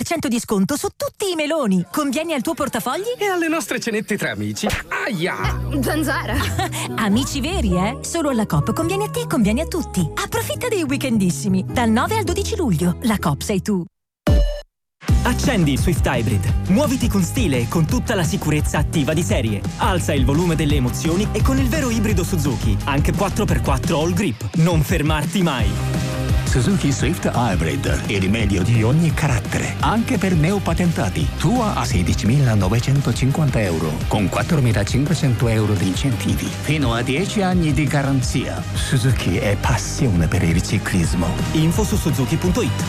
20% di sconto su tutti i meloni. Convieni al tuo portafogli? E alle nostre cenette tra amici. Aia! Zanzara! Amici veri, eh? Solo alla Coop conviene a te, conviene a tutti. Approfitta dei weekendissimi. Dal 9 al 12 luglio. La Coop sei tu. Accendi il Swift Hybrid. Muoviti con stile e con tutta la sicurezza attiva di serie. Alza il volume delle emozioni e con il vero ibrido Suzuki, anche 4x4 All Grip. Non fermarti mai. Suzuki Swift Hybrid, il rimedio di ogni carattere, anche per neopatentati. Tua a 16.950 euro, con 4.500 euro di incentivi. Fino a 10 anni di garanzia. Suzuki è passione per il ciclismo. Info su suzuki.it.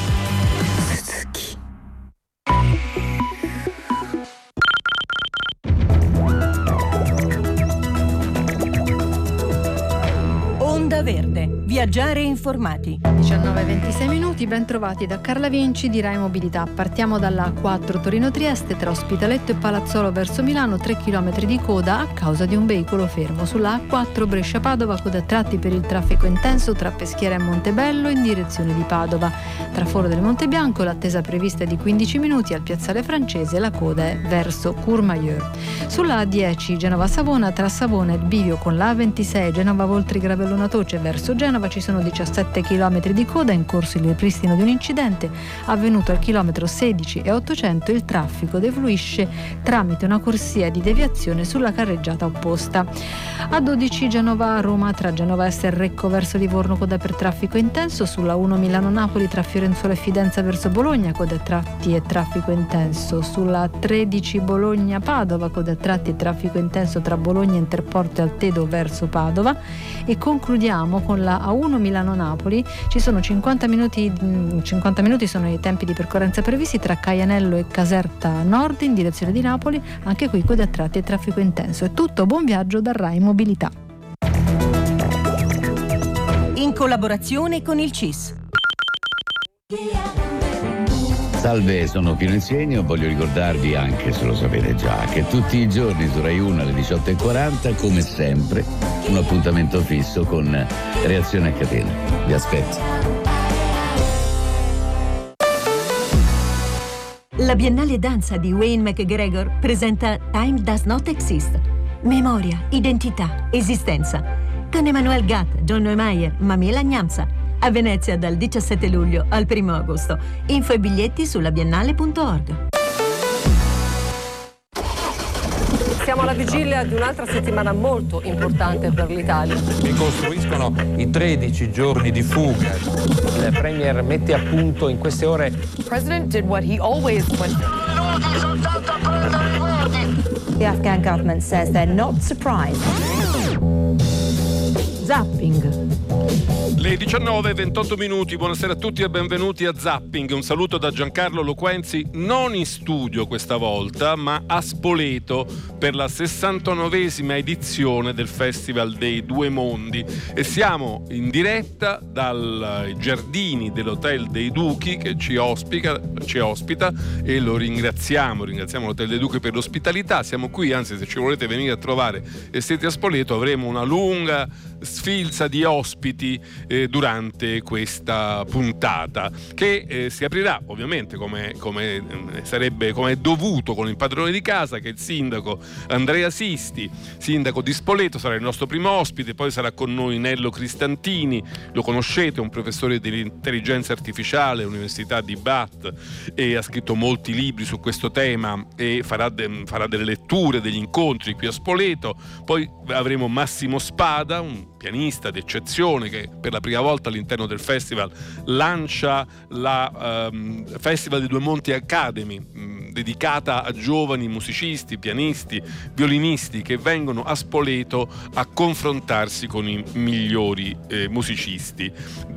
Onda Verde. Viaggiare informati. 19:26 minuti, ben trovati da Carla Vinci di Rai Mobilità. Partiamo dalla A4 Torino-Trieste, tra Ospitaletto e Palazzolo verso Milano, 3 km di coda a causa di un veicolo fermo. Sulla A4 Brescia-Padova, coda a tratti per il traffico intenso tra Peschiera e Montebello in direzione di Padova. Tra Foro del Montebianco l'attesa prevista è di 15 minuti, al Piazzale Francese la coda è verso Courmayeur. Sulla A10 Genova-Savona, tra Savona e il bivio con la A26 Genova-Voltri-Gravellona-Toce verso Genova ci sono 17 km di coda, in corso il ripristino di un incidente avvenuto al chilometro 16 e 800. Il traffico defluisce tramite una corsia di deviazione sulla carreggiata opposta. A12 Genova-Roma, tra Genova Est e Recco verso Livorno, coda per traffico intenso. Sulla 1 Milano-Napoli, tra Fiorenzuola e Fidenza verso Bologna, coda a tratti e traffico intenso. Sulla 13 Bologna-Padova, coda a tratti e traffico intenso tra Bologna Interporto e Altedo verso Padova. E concludiamo con la A1 Milano-Napoli. Ci sono 50 minuti sono i tempi di percorrenza previsti tra Caianello e Caserta Nord in direzione di Napoli, anche qui code a tratti e traffico intenso. È tutto, buon viaggio da Rai Mobilità. In collaborazione con il CIS. Salve, sono Pino Insegno. Voglio ricordarvi, anche se lo sapete già, che tutti i giorni su Rai 1 alle 18:40, come sempre, un appuntamento fisso con Reazione a Catena. Vi aspetto. La Biennale Danza di Wayne McGregor presenta Time Does Not Exist. Memoria, identità, esistenza. Con Emmanuel Gatt, John Neumeier, Mamela Gnamsa. A Venezia dal 17 luglio al 1 agosto. Info e biglietti sulla biennale.org. Siamo alla vigilia di un'altra settimana molto importante per l'Italia. Ricostruiscono i 13 giorni di fuga. Il Premier mette a punto in queste ore. The President did what he always went. The Afghan government says they're not surprised. Zapping. Le 19:28 minuti, buonasera a tutti e benvenuti a Zapping. Un saluto da Giancarlo Loquenzi, non in studio questa volta, ma a Spoleto per la 69esima edizione del Festival dei Due Mondi. E siamo in diretta dai giardini dell'Hotel dei Duchi che ci ospita e lo ringraziamo l'Hotel dei Duchi per l'ospitalità. Siamo qui, anzi se ci volete venire a trovare e siete a Spoleto avremo una lunga sfilza di ospiti durante questa puntata che si aprirà ovviamente come è dovuto con il padrone di casa, che è il sindaco Andrea Sisti, sindaco di Spoleto. Sarà il nostro primo ospite. Poi sarà con noi Nello Cristantini, lo conoscete, un professore dell'intelligenza artificiale all'Università di Bath e ha scritto molti libri su questo tema e farà delle letture, degli incontri qui a Spoleto. Poi avremo Massimo Spada, un pianista d'eccezione che per la prima volta all'interno del festival lancia la Festival dei Due Monti Academy, dedicata a giovani musicisti, pianisti, violinisti che vengono a Spoleto a confrontarsi con i migliori musicisti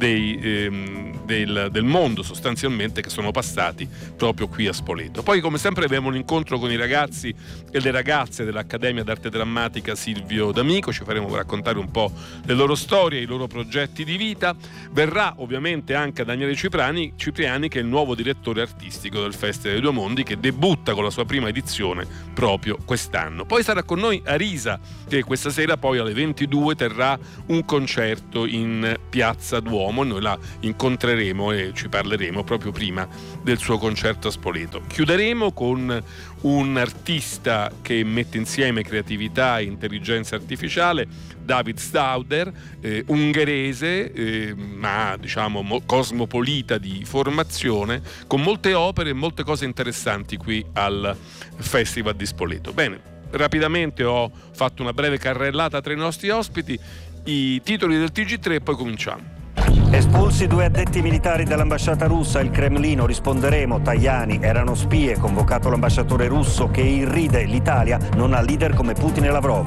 del mondo, sostanzialmente, che sono passati proprio qui a Spoleto. Poi, come sempre, abbiamo un incontro con i ragazzi e le ragazze dell'Accademia d'Arte Drammatica Silvio D'Amico. Ci faremo raccontare un po' le loro storie, i loro progetti di vita. Verrà ovviamente anche Daniele Cipriani, che è il nuovo direttore artistico del Festival dei Due Mondi, che debutta con la sua prima edizione proprio quest'anno. Poi sarà con noi Arisa, che questa sera poi alle 22 terrà un concerto in Piazza Duomo. Noi la incontreremo e ci parleremo proprio prima del suo concerto a Spoleto. Chiuderemo con un artista che mette insieme creatività e intelligenza artificiale, David Stauder, ungherese, ma diciamo cosmopolita di formazione, con molte opere e molte cose interessanti qui al Festival di Spoleto. Bene, rapidamente ho fatto una breve carrellata tra i nostri ospiti, i titoli del TG3 e poi cominciamo. Espulsi 2 addetti militari dall'ambasciata russa, il Cremlino, risponderemo, Tajani, erano spie, convocato l'ambasciatore russo che irride, l'Italia non ha leader come Putin e Lavrov.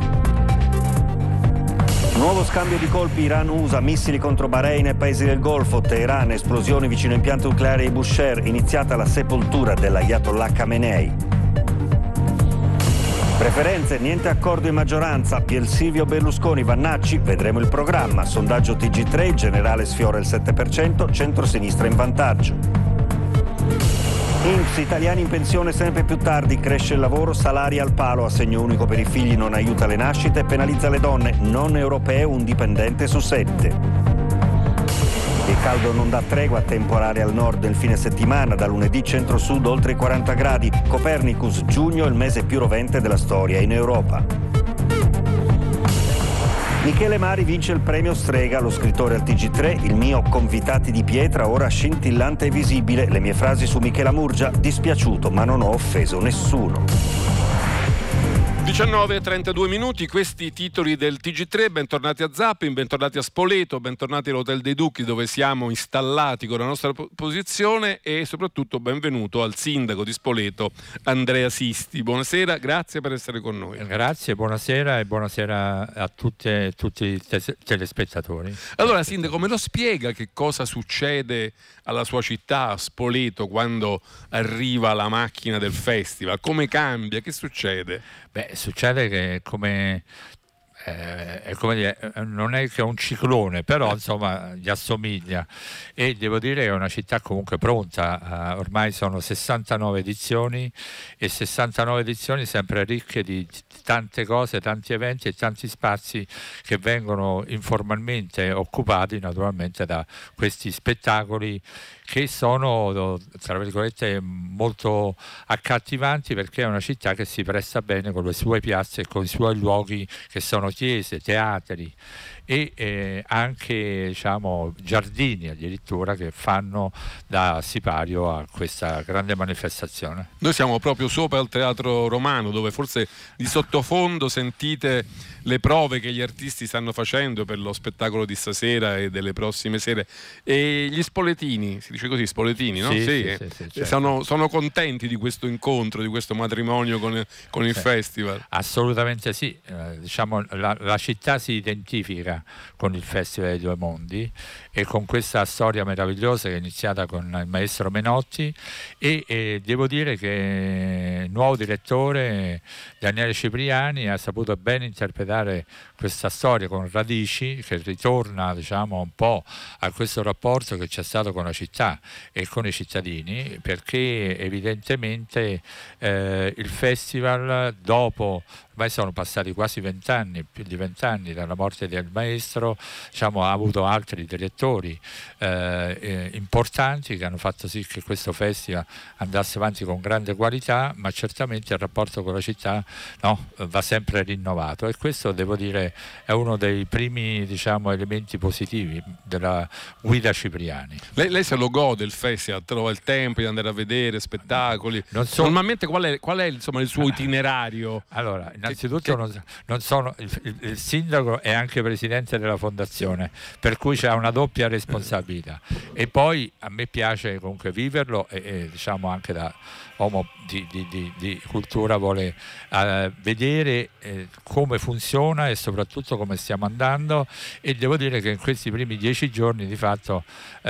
Nuovo scambio di colpi Iran-USA, missili contro Bahrain e paesi del Golfo, Teheran, esplosioni vicino impianto nucleare di Bushehr, iniziata la sepoltura dell'Ayatollah Khamenei. Preferenze, niente accordo in maggioranza, Pier Silvio Berlusconi, Vannacci, vedremo il programma, sondaggio TG3, il generale sfiora il 7%, centrosinistra in vantaggio. INPS, italiani in pensione sempre più tardi, cresce il lavoro, salari al palo, assegno unico per i figli non aiuta le nascite, penalizza le donne, non europee, un dipendente su 7. Il caldo non dà tregua, temporale al nord nel fine settimana, da lunedì centro-sud oltre i 40 gradi. Copernicus, giugno il mese più rovente della storia in Europa. Michele Mari vince il premio Strega, lo scrittore al TG3, il mio Convitati di pietra, ora scintillante e visibile, le mie frasi su Michela Murgia, dispiaciuto ma non ho offeso nessuno. 19:32 minuti, questi i titoli del TG3. Bentornati a Zapping, bentornati a Spoleto, bentornati all'Hotel dei Duchi dove siamo installati con la nostra posizione, e soprattutto benvenuto al sindaco di Spoleto Andrea Sisti. Buonasera, grazie per essere con noi. Grazie, buonasera e buonasera a tutti i telespettatori. Allora sindaco, me lo spiega che cosa succede alla sua città, a Spoleto, quando arriva la macchina del festival? Come cambia? Che succede? Beh, succede che è come dire, non è che un ciclone, però insomma gli assomiglia, e devo dire che è una città comunque pronta. Ormai sono 69 edizioni e 69 edizioni sempre ricche di tante cose, tanti eventi e tanti spazi che vengono informalmente occupati naturalmente da questi spettacoli che sono, tra virgolette, molto accattivanti, perché è una città che si presta bene con le sue piazze e con i suoi luoghi che sono chiese, teatri e anche diciamo giardini addirittura, che fanno da sipario a questa grande manifestazione. Noi siamo proprio sopra il Teatro Romano, dove forse di sottofondo sentite le prove che gli artisti stanno facendo per lo spettacolo di stasera e delle prossime sere. E gli spoletini, si dice così, spoletini, no? Sì, certo. Sono contenti di questo incontro, di questo matrimonio con il festival? Assolutamente sì. Diciamo la città si identifica con il Festival dei Due Mondi e con questa storia meravigliosa che è iniziata con il maestro Menotti, e devo dire che il nuovo direttore Daniele Cipriani ha saputo ben interpretare questa storia con radici che ritorna diciamo un po' a questo rapporto che c'è stato con la città e con i cittadini, perché evidentemente il festival, dopo ormai sono passati quasi 20 anni, più di 20 anni dalla morte del maestro, diciamo, ha avuto altri direttori importanti che hanno fatto sì che questo festival andasse avanti con grande qualità, ma certamente il rapporto con la città va sempre rinnovato, e questo devo dire è uno dei primi diciamo elementi positivi della guida Cipriani. Lei se lo gode il festival, trova il tempo di andare a vedere spettacoli? Normalmente qual è insomma il suo itinerario? Allora, innanzitutto non sono il sindaco è anche presidente della fondazione, per cui c'è una doppia responsabilità, e poi a me piace comunque viverlo e diciamo anche da uomo di cultura vuole vedere come funziona e soprattutto come stiamo andando, e devo dire che in questi primi 10 giorni di fatto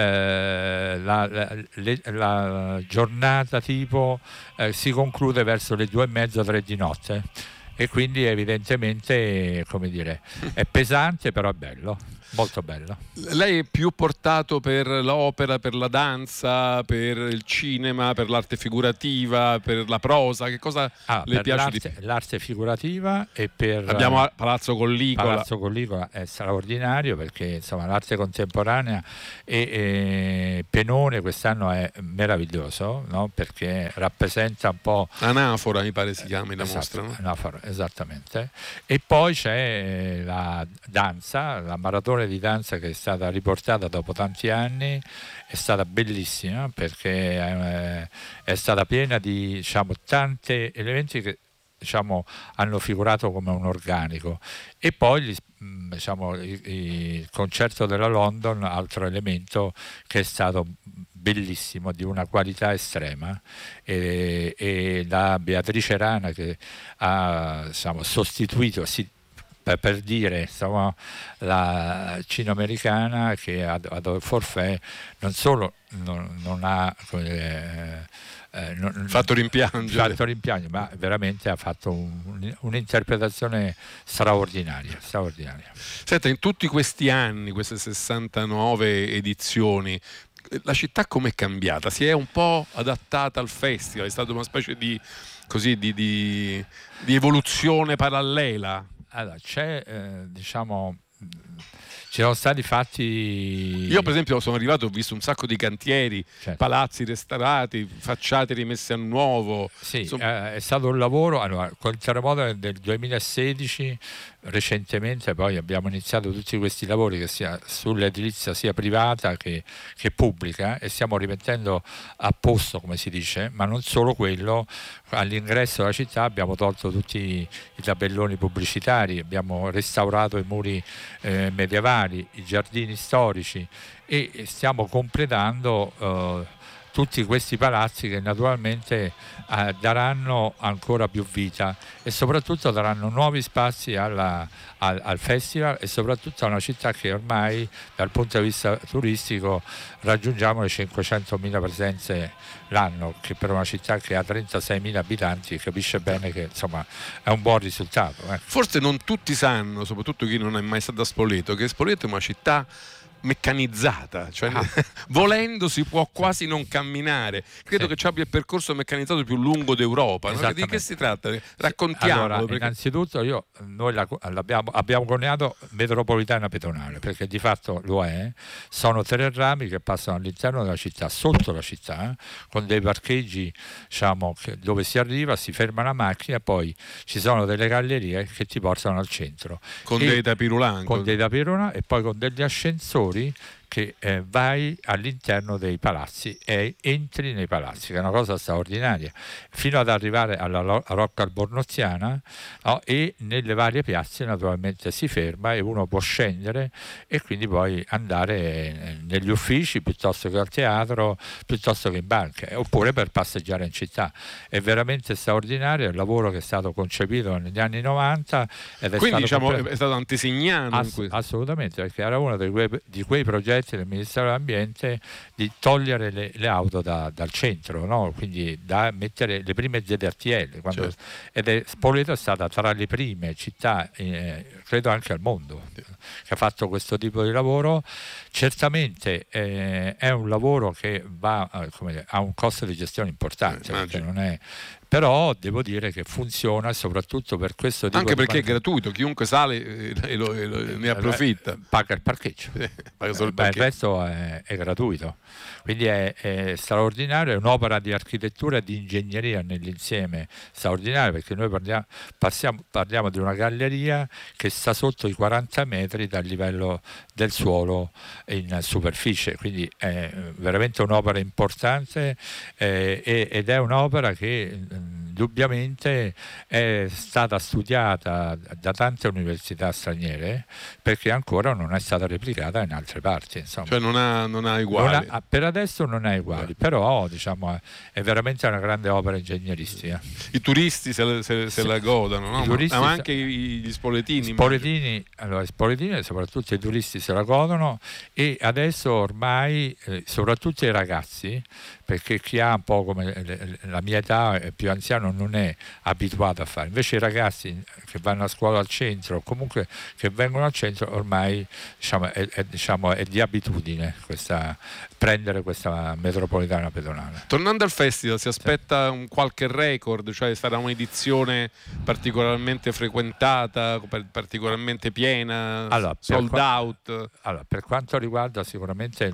la giornata tipo si conclude verso le 2:30, 3 di notte, e quindi evidentemente come dire è pesante però è bello. Molto bello. Lei è più portato per l'opera, per la danza, per il cinema, per l'arte figurativa, per la prosa? Che cosa le piace di più? L'arte figurativa e per... Abbiamo Palazzo Collicola. Palazzo Collicola è straordinario perché insomma l'arte contemporanea e Penone quest'anno è meraviglioso, no? Perché rappresenta un po'... Anafora mi pare si chiami la mostra, no? Anafora, esattamente. E poi c'è la danza, la maratona di danza che è stata riportata dopo tanti anni, è stata bellissima perché è stata piena di, diciamo, tanti elementi che, diciamo, hanno figurato come un organico. E poi diciamo, il concerto della London, altro elemento che è stato bellissimo, di una qualità estrema, e la Beatrice Rana che ha, diciamo, sostituito per dire, insomma, la cinoamericana che ad forfait non solo non ha fatto rimpiangere, ma veramente ha fatto un'interpretazione straordinaria. Senta, in tutti questi anni, queste 69 edizioni, la città com'è cambiata? Si è un po' adattata al festival? È stata una specie di evoluzione parallela? Allora, diciamo, ci sono stati fatti... Io per esempio sono arrivato, ho visto un sacco di cantieri, certo, palazzi restaurati, facciate rimesse a nuovo. Sì, è stato un lavoro. Allora, col terremoto del 2016 recentemente poi abbiamo iniziato tutti questi lavori che sia sull'edilizia sia privata che pubblica, e stiamo rimettendo a posto, come si dice, ma non solo quello. All'ingresso della città abbiamo tolto tutti i tabelloni pubblicitari, abbiamo restaurato i muri medievali, i giardini storici, e stiamo completando tutti questi palazzi che naturalmente daranno ancora più vita e soprattutto daranno nuovi spazi al festival, e soprattutto a una città che ormai dal punto di vista turistico raggiungiamo le 500.000 presenze l'anno, che per una città che ha 36.000 abitanti capisce bene che insomma è un buon risultato. Forse non tutti sanno, soprattutto chi non è mai stato a Spoleto, che Spoleto è una città meccanizzata, cioè volendo si può quasi non camminare. Credo che ci abbia il percorso meccanizzato più lungo d'Europa, no? Di che si tratta? Raccontiamolo. Allora, perché... innanzitutto noi abbiamo coniato metropolitana pedonale, perché di fatto lo è. Sono 3 rami che passano all'interno della città, sotto la città, con dei parcheggi, diciamo, dove si arriva, si ferma la macchina, poi ci sono delle gallerie che ti portano al centro con dei tapirulan, e poi con degli ascensori che vai all'interno dei palazzi e entri nei palazzi, che è una cosa straordinaria, fino ad arrivare alla Rocca Albornoziana, no? E nelle varie piazze naturalmente si ferma e uno può scendere e quindi poi andare negli uffici piuttosto che al teatro, piuttosto che in banca, oppure per passeggiare in città. È veramente straordinario, è un lavoro che è stato concepito negli anni 90 ed quindi è stato antesignano assolutamente, perché era uno di quei progetti del Ministero dell'Ambiente di togliere le auto dal centro, no? Quindi da mettere le prime ZRTL, certo. Ed Spoleto è stata tra le prime città, credo anche al mondo, che ha fatto questo tipo di lavoro. Certamente è un lavoro che ha un costo di gestione importante, perché non è... Però devo dire che funziona soprattutto per questo tipo anche perché è gratuito, chiunque sale ne approfitta, paga il parcheggio, paga solo il parcheggio. Il resto è gratuito, quindi è straordinario, è un'opera di architettura e di ingegneria nell'insieme straordinaria, perché noi parliamo di una galleria che sta sotto i 40 metri dal livello del suolo in superficie, quindi è veramente un'opera importante, ed è un'opera che indubbiamente è stata studiata da tante università straniere, perché ancora non è stata replicata in altre parti, insomma. Cioè non ha uguali. Per adesso non ha uguali, però diciamo è veramente una grande opera ingegneristica. I turisti se la godano, no? Ma anche gli spoletini. Allora, gli spoletini e soprattutto i turisti se la godono, e adesso ormai soprattutto i ragazzi, perché chi ha un po' come la mia età, è più anziano, non è abituato a fare. Invece i ragazzi che vanno a scuola al centro, o comunque che vengono al centro, ormai è di abitudine prendere questa metropolitana pedonale. Tornando al festival, si aspetta un qualche record, cioè sarà un'edizione particolarmente frequentata, particolarmente piena, sold out? Allora, per quanto riguarda sicuramente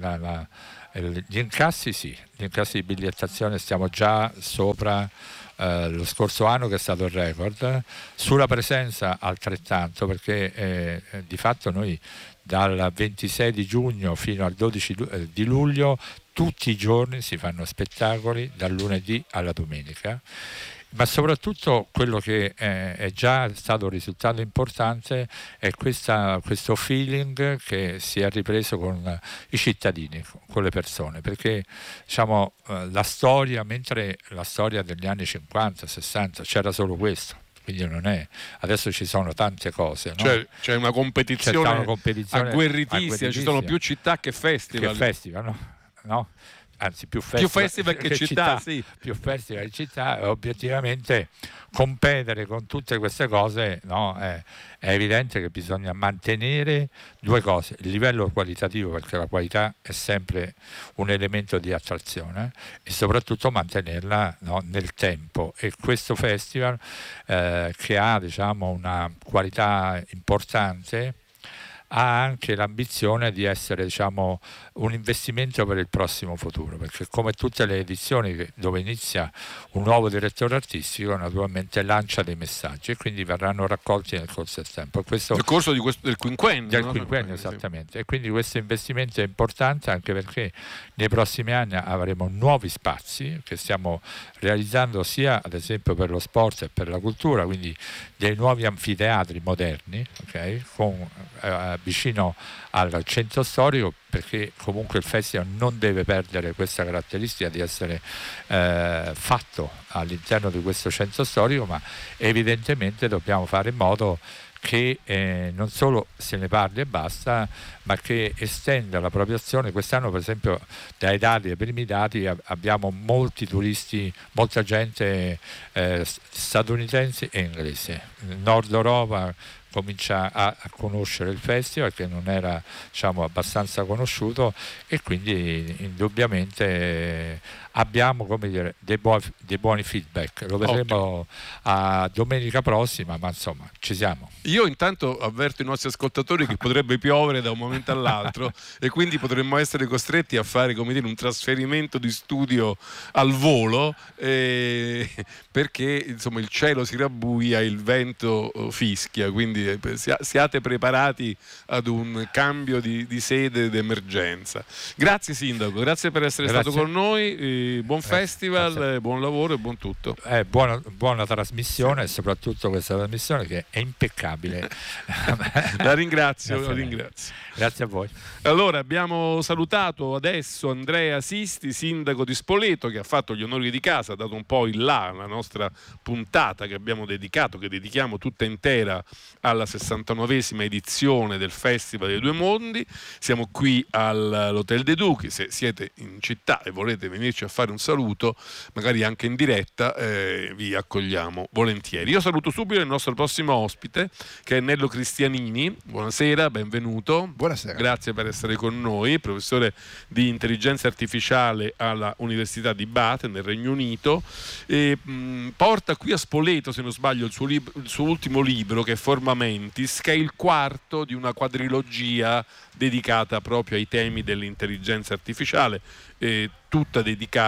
gli incassi, gli incassi di bigliettazione stiamo già sopra lo scorso anno, che è stato il record. Sulla presenza altrettanto, perché di fatto noi dal 26 di giugno fino al 12 di luglio tutti i giorni si fanno spettacoli, dal lunedì alla domenica. Ma soprattutto quello che è già stato un risultato importante è questo feeling che si è ripreso con i cittadini, con le persone, perché diciamo la storia, mentre la storia degli anni 50, 60 c'era solo questo, quindi non è, adesso ci sono tante cose, no? C'è una competizione agguerritissima, ci sono più città che festival, no? Anzi più festival che città, sì. Più festival che città. Obiettivamente competere con tutte queste cose, no, è evidente che bisogna mantenere due cose: il livello qualitativo, perché la qualità è sempre un elemento di attrazione, e soprattutto mantenerla, no, nel tempo. E questo festival che ha, diciamo, una qualità importante, ha anche l'ambizione di essere, diciamo, un investimento per il prossimo futuro, perché come tutte le edizioni dove inizia un nuovo direttore artistico, naturalmente lancia dei messaggi e quindi verranno raccolti nel corso del tempo. Nel corso del quinquennio. Del quinquennio, esattamente. Sì. E quindi questo investimento è importante anche perché nei prossimi anni avremo nuovi spazi che stiamo realizzando, sia ad esempio per lo sport e per la cultura, quindi dei nuovi anfiteatri moderni, okay, vicino al centro storico, perché comunque il festival non deve perdere questa caratteristica di essere fatto all'interno di questo centro storico, ma evidentemente dobbiamo fare in modo che non solo se ne parli e basta, ma che estenda la propria azione. Quest'anno, per esempio, dai primi dati, abbiamo molti turisti, molta gente statunitense e inglese. Nord Europa comincia a conoscere il festival, che non era, diciamo, abbastanza conosciuto, e quindi indubbiamente abbiamo, come dire, dei buoni feedback. Lo vedremo a domenica prossima, ma insomma ci siamo. Io intanto avverto i nostri ascoltatori che potrebbe piovere da un momento all'altro e quindi potremmo essere costretti a fare, come dire, un trasferimento di studio al volo, perché insomma il cielo si rabbuia, il vento fischia, quindi siate preparati ad un cambio di sede d'emergenza. Grazie Sindaco, grazie per essere stato con noi. Buon festival, buon lavoro e buon tutto. Buona trasmissione, e soprattutto questa trasmissione che è impeccabile. La ringrazio. Grazie a voi. Allora, abbiamo salutato adesso Andrea Sisti, sindaco di Spoleto, che ha fatto gli onori di casa, ha dato un po' il là alla nostra puntata che dedichiamo tutta intera alla 69esima edizione del Festival dei Due Mondi. Siamo qui all'Hotel De Duchi. Se siete in città e volete venirci a fare un saluto, magari anche in diretta, vi accogliamo volentieri. Io saluto subito il nostro prossimo ospite, che è Nello Cristianini. Buonasera, benvenuto. Buonasera. Grazie per essere con noi, professore di intelligenza artificiale alla Università di Bath nel Regno Unito, e porta qui a Spoleto, se non sbaglio, il suo ultimo libro, che è Forma Mentis, che è il quarto di una quadrilogia dedicata proprio ai temi dell'intelligenza artificiale, tutta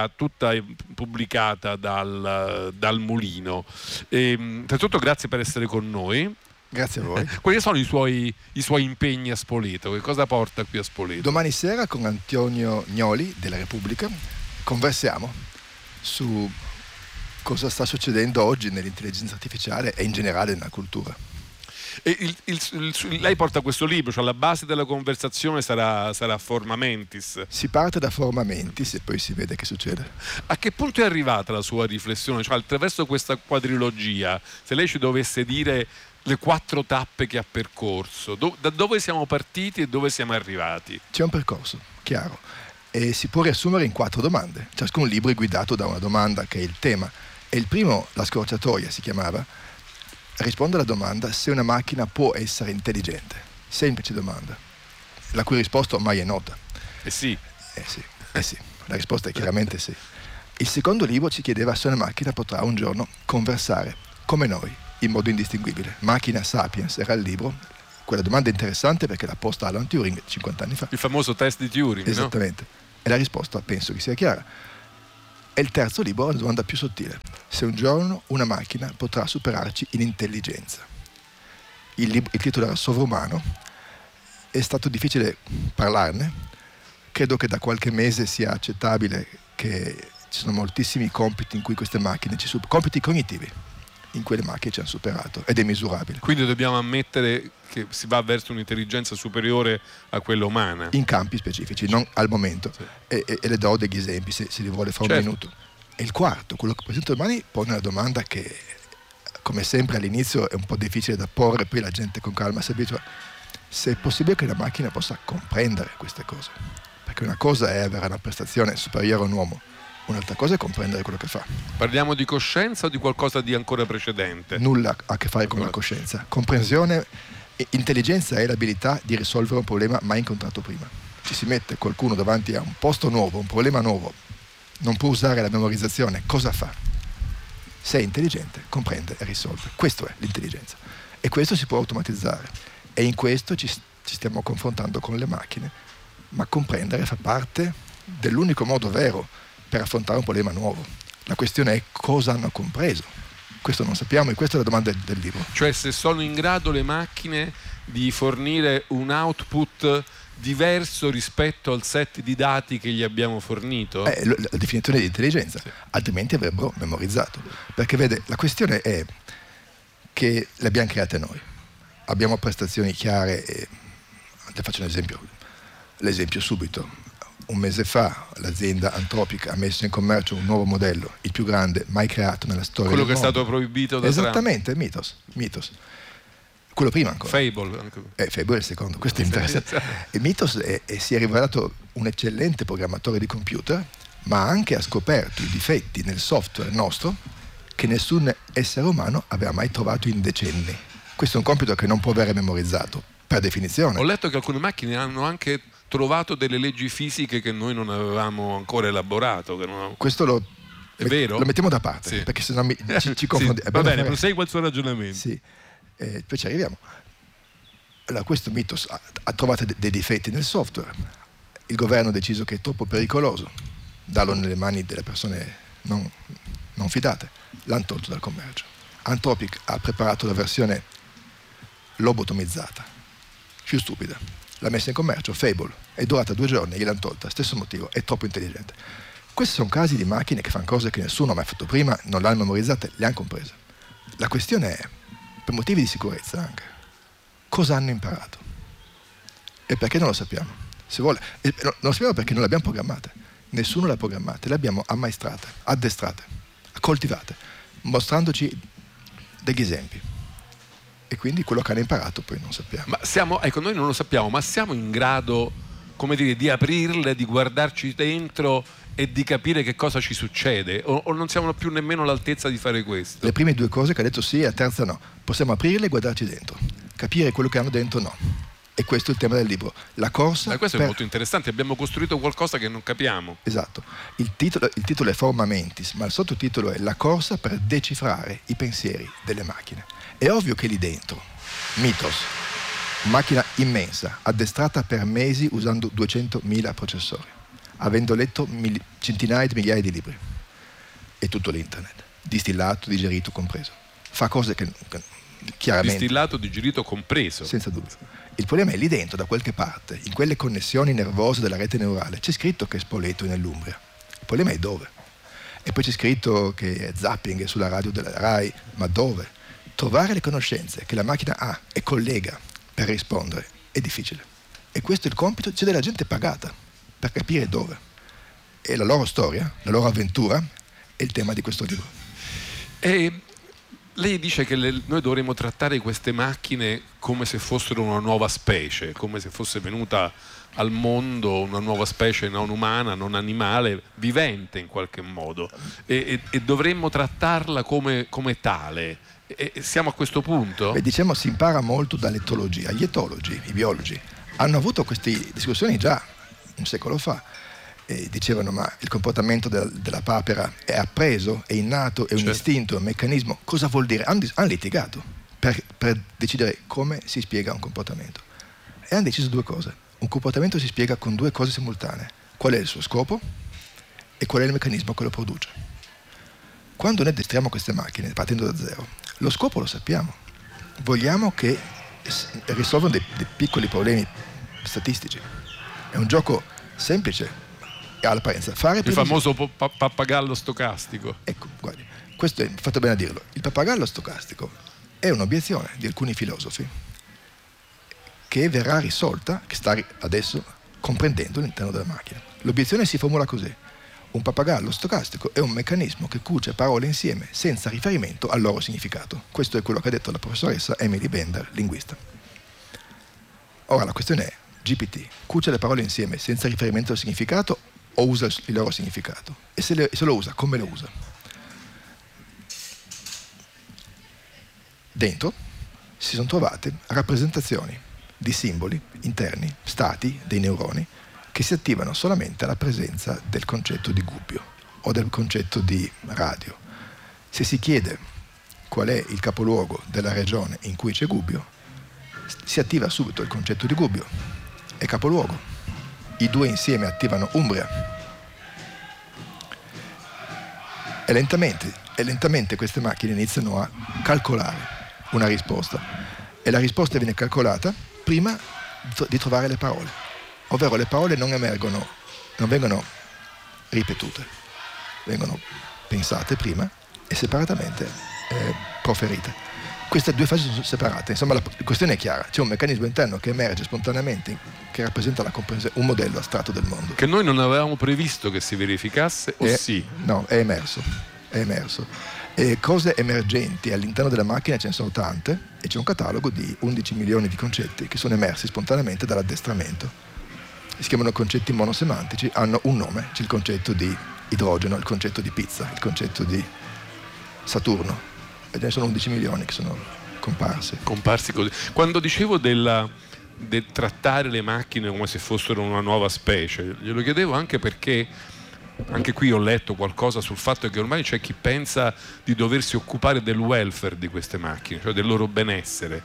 pubblicata dal Mulino. Innanzitutto grazie per essere con noi. Grazie a voi. Quali sono i suoi impegni a Spoleto? Che cosa porta qui a Spoleto? Domani sera con Antonio Gnoli della Repubblica conversiamo su cosa sta succedendo oggi nell'intelligenza artificiale e in generale nella cultura. E lei porta questo libro, cioè la base della conversazione sarà Forma Mentis. Si parte da Forma Mentis e poi si vede che succede. A che punto è arrivata la sua riflessione? Cioè, attraverso questa quadrilogia, se lei ci dovesse dire le 4 tappe che ha percorso, da dove siamo partiti e dove siamo arrivati? C'è un percorso chiaro. e si può riassumere in 4 domande. Ciascun libro è guidato da una domanda che è il tema, e il primo, la scorciatoia si chiamava, risponde alla domanda se una macchina può essere intelligente. Semplice domanda, la cui risposta ormai è nota. Sì. Sì, la risposta è chiaramente sì. Il secondo libro ci chiedeva se una macchina potrà un giorno conversare come noi, in modo indistinguibile. Macchina Sapiens era il libro. Quella domanda è interessante perché l'ha posta Alan Turing 50 anni fa. Il famoso test di Turing, esattamente. No? E la risposta penso che sia chiara. E il terzo libro è una domanda più sottile. Se un giorno una macchina potrà superarci in intelligenza. Il titolo era Sovrumano. È stato difficile parlarne. Credo che da qualche mese sia accettabile che ci sono moltissimi compiti in cui queste macchine compiti cognitivi in cui le macchine ci hanno superato, ed è misurabile. Quindi dobbiamo ammettere che si va verso un'intelligenza superiore a quella umana. In campi specifici, non al momento. Sì. E le do degli esempi se li vuole fare un minuto. E il quarto, quello che presento domani, pone una domanda che, come sempre all'inizio, è un po' difficile da porre, poi la gente con calma si abitua. Se è possibile che la macchina possa comprendere queste cose. Perché una cosa è avere una prestazione superiore a un uomo, un'altra cosa è comprendere quello che fa. Parliamo di coscienza o di qualcosa di ancora precedente? Nulla a che fare con la coscienza. Comprensione, intelligenza è l'abilità di risolvere un problema mai incontrato prima. Ci si mette qualcuno davanti a un posto nuovo, un problema nuovo, non può usare la memorizzazione, cosa fa? Se è intelligente, comprende e risolve. Questo è l'intelligenza. E questo si può automatizzare. E in questo ci stiamo confrontando con le macchine, ma comprendere fa parte dell'unico modo vero per affrontare un problema nuovo. La questione è cosa hanno compreso. Questo non sappiamo e questa è la domanda del libro. Cioè se sono in grado le macchine di fornire un output diverso rispetto al set di dati che gli abbiamo fornito? La definizione di intelligenza, sì. Altrimenti avrebbero memorizzato. Perché vede, la questione è che le abbiamo create noi. Abbiamo prestazioni chiare e le faccio un esempio. L'esempio subito. Un mese fa l'azienda Anthropic ha messo in commercio un nuovo modello, il più grande mai creato nella storia quello del che mondo. È stato proibito da Esattamente, Mythos. Quello prima ancora. Fable è il secondo, questo è interessante. E Mythos si è rivelato un eccellente programmatore di computer, ma anche ha scoperto i difetti nel software nostro che nessun essere umano aveva mai trovato in decenni. Questo è un compito che non può avere memorizzato, per definizione. Ho letto che alcune macchine hanno anche trovato delle leggi fisiche che noi non avevamo ancora elaborato. Questo è vero? Lo mettiamo da parte, sì. Perché sennò ci confondiamo. Sì, va bene, prosegua il suo ragionamento. Sì, poi ci arriviamo. Allora, questo Mythos ha trovato dei difetti nel software. Il governo ha deciso che è troppo pericoloso darlo nelle mani delle persone non fidate. L'hanno tolto dal commercio. Anthropic ha preparato la versione lobotomizzata, più stupida. L'ha messa in commercio, Fable, è durata 2 giorni, gliel'hanno tolta, stesso motivo, è troppo intelligente. Questi sono casi di macchine che fanno cose che nessuno ha mai fatto prima, non l'hanno memorizzate, le hanno comprese. La questione è, per motivi di sicurezza anche, cosa hanno imparato? E perché non lo sappiamo? Se vuole, non lo sappiamo perché non le abbiamo programmate. Nessuno le ha programmate, le abbiamo ammaestrate, addestrate, coltivate, mostrandoci degli esempi. E quindi quello che hanno imparato poi non sappiamo. Ma noi non lo sappiamo, ma siamo in grado, come dire, di aprirle, di guardarci dentro e di capire che cosa ci succede? O non siamo più nemmeno all'altezza di fare questo? Le prime 2 cose che ha detto sì, e la terza no. Possiamo aprirle e guardarci dentro. Capire quello che hanno dentro no. E questo è il tema del libro. La corsa. Questo è molto interessante, abbiamo costruito qualcosa che non capiamo. Esatto. Il titolo è Forma Mentis, ma il sottotitolo è La corsa per decifrare i pensieri delle macchine. È ovvio che lì dentro, Mythos, macchina immensa, addestrata per mesi usando 200.000 processori, avendo letto centinaia di migliaia di libri e tutto l'internet, distillato, digerito, compreso. Fa cose che chiaramente... Distillato, digerito, compreso. Senza dubbio. Il problema è lì dentro, da qualche parte, in quelle connessioni nervose della rete neurale, c'è scritto che Spoleto è nell'Umbria. Il problema è dove. E poi c'è scritto che Zapping è sulla radio della Rai, ma dove? Trovare le conoscenze che la macchina ha e collega per rispondere è difficile. E questo è il compito, c'è della gente pagata per capire dove. E la loro storia, la loro avventura è il tema di questo libro. E lei dice che noi dovremmo trattare queste macchine come se fossero una nuova specie, come se fosse venuta al mondo una nuova specie non umana, non animale, vivente in qualche modo, e dovremmo trattarla come tale. E siamo a questo punto? Beh, diciamo, si impara molto dall'etologia. Gli etologi, i biologi, hanno avuto queste discussioni già un secolo fa. Dicevano: ma il comportamento della papera è appreso, è innato, è un istinto, è un meccanismo. Cosa vuol dire? Hanno litigato per decidere come si spiega un comportamento, e hanno deciso due cose. Un comportamento si spiega con due cose simultanee: qual è il suo scopo e qual è il meccanismo che lo produce. Quando noi addestriamo queste macchine partendo da zero, lo scopo lo sappiamo, vogliamo che risolvano dei piccoli problemi statistici. È un gioco semplice, all'apparenza. Il famoso pappagallo stocastico. Ecco, guardi, questo è fatto bene a dirlo. Il pappagallo stocastico è un'obiezione di alcuni filosofi che verrà risolta, che sta adesso comprendendo all'interno della macchina. L'obiezione si formula così: un pappagallo stocastico è un meccanismo che cuce parole insieme senza riferimento al loro significato. Questo è quello che ha detto la professoressa Emily Bender, linguista. Ora la questione è: GPT cuce le parole insieme senza riferimento al significato o usa il loro significato? E se lo usa, come lo usa? Dentro si sono trovate rappresentazioni di simboli interni, stati dei neuroni, che si attivano solamente alla presenza del concetto di Gubbio o del concetto di radio. Se si chiede qual è il capoluogo della regione in cui c'è Gubbio, si attiva subito il concetto di Gubbio e capoluogo. I due insieme attivano Umbria. E lentamente queste macchine iniziano a calcolare una risposta, e la risposta viene calcolata prima di trovare le parole, ovvero le parole non vengono ripetute, vengono pensate prima e separatamente proferite. Queste due fasi sono separate, insomma la questione è chiara: c'è un meccanismo interno che emerge spontaneamente, che rappresenta la comprensione, un modello astratto del mondo. Che noi non avevamo previsto che si verificasse, o sì? No, è emerso. Cose emergenti all'interno della macchina ce ne sono tante, e c'è un catalogo di 11 milioni di concetti che sono emersi spontaneamente dall'addestramento. Si chiamano concetti monosemantici, hanno un nome: c'è il concetto di idrogeno, il concetto di pizza, il concetto di Saturno, e ce ne sono 11 milioni che sono comparsi così. Quando dicevo del trattare le macchine come se fossero una nuova specie, glielo chiedevo anche perché anche qui ho letto qualcosa sul fatto che ormai c'è chi pensa di doversi occupare del welfare di queste macchine, cioè del loro benessere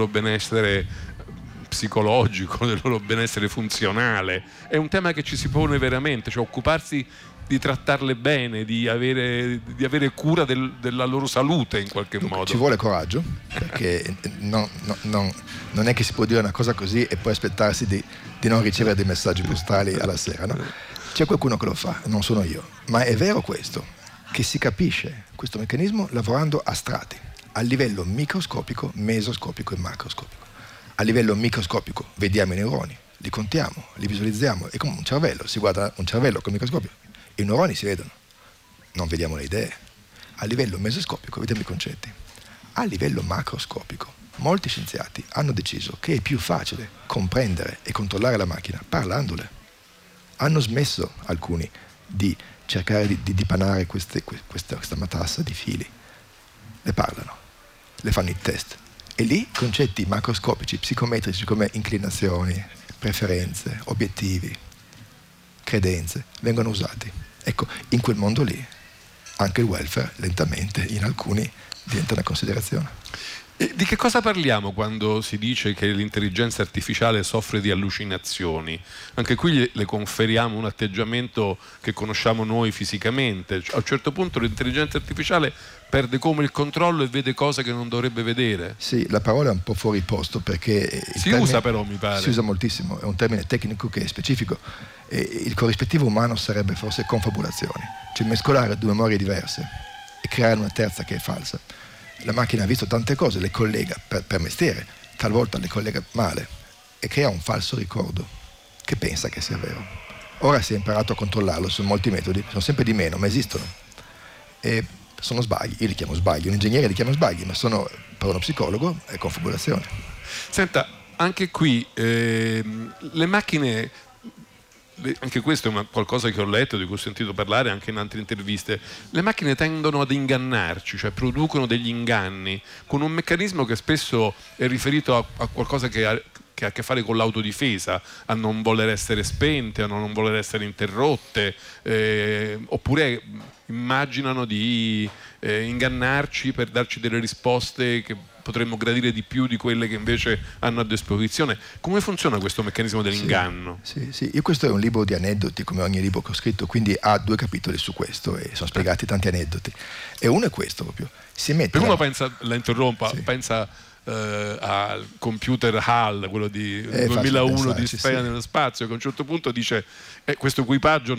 psicologico, del loro benessere funzionale. È un tema che ci si pone veramente, cioè occuparsi di trattarle bene, di avere cura della loro salute in qualche modo. Ci vuole coraggio, perché non è che si può dire una cosa così e poi aspettarsi di non ricevere dei messaggi postali alla sera, no? C'è qualcuno che lo fa, non sono io, ma è vero questo, che si capisce questo meccanismo lavorando a strati, a livello microscopico, mesoscopico e macroscopico. A livello microscopico vediamo i neuroni, li contiamo, li visualizziamo, è come un cervello, si guarda un cervello col microscopio, i neuroni si vedono, non vediamo le idee. A livello mesoscopico vediamo i concetti. A livello macroscopico molti scienziati hanno deciso che è più facile comprendere e controllare la macchina parlandole. Hanno smesso alcuni di cercare di dipanare questa matassa di fili. Le parlano, le fanno i test. E lì concetti macroscopici, psicometrici come inclinazioni, preferenze, obiettivi, credenze, vengono usati. Ecco, in quel mondo lì anche il welfare lentamente in alcuni diventa una considerazione. E di che cosa parliamo quando si dice che l'intelligenza artificiale soffre di allucinazioni? Anche qui le conferiamo un atteggiamento che conosciamo noi fisicamente. A un certo punto l'intelligenza artificiale perde come il controllo e vede cose che non dovrebbe vedere. Sì, la parola è un po' fuori posto, perché si usa, però mi pare. Si usa moltissimo, è un termine tecnico che è specifico. E il corrispettivo umano sarebbe forse confabulazioni, cioè mescolare due memorie diverse e creare una terza che è falsa. La macchina ha visto tante cose, le collega per mestiere, talvolta le collega male e crea un falso ricordo che pensa che sia vero. Ora si è imparato a controllarlo, sono molti metodi, sono sempre di meno, ma esistono. E sono sbagli, io li chiamo sbagli, un ingegnere li chiama sbagli, ma sono per uno psicologo è configurazione. Senta, anche qui le macchine, anche questo è qualcosa che ho letto, di cui ho sentito parlare anche in altre interviste, le macchine tendono ad ingannarci, cioè producono degli inganni con un meccanismo che spesso è riferito a qualcosa che ha a che fare con l'autodifesa, a non voler essere spente, a non voler essere interrotte, oppure immaginano di ingannarci per darci delle risposte che potremmo gradire di più di quelle che invece hanno a disposizione. Come funziona questo meccanismo dell'inganno? Sì, io questo è un libro di aneddoti, come ogni libro che ho scritto, quindi ha 2 capitoli su questo e sono spiegati tanti aneddoti. E uno è questo proprio. Per uno pensa, la interrompa, pensa al computer HAL, quello di 2001 di Spera nello spazio, che a un certo punto dice questo equipaggio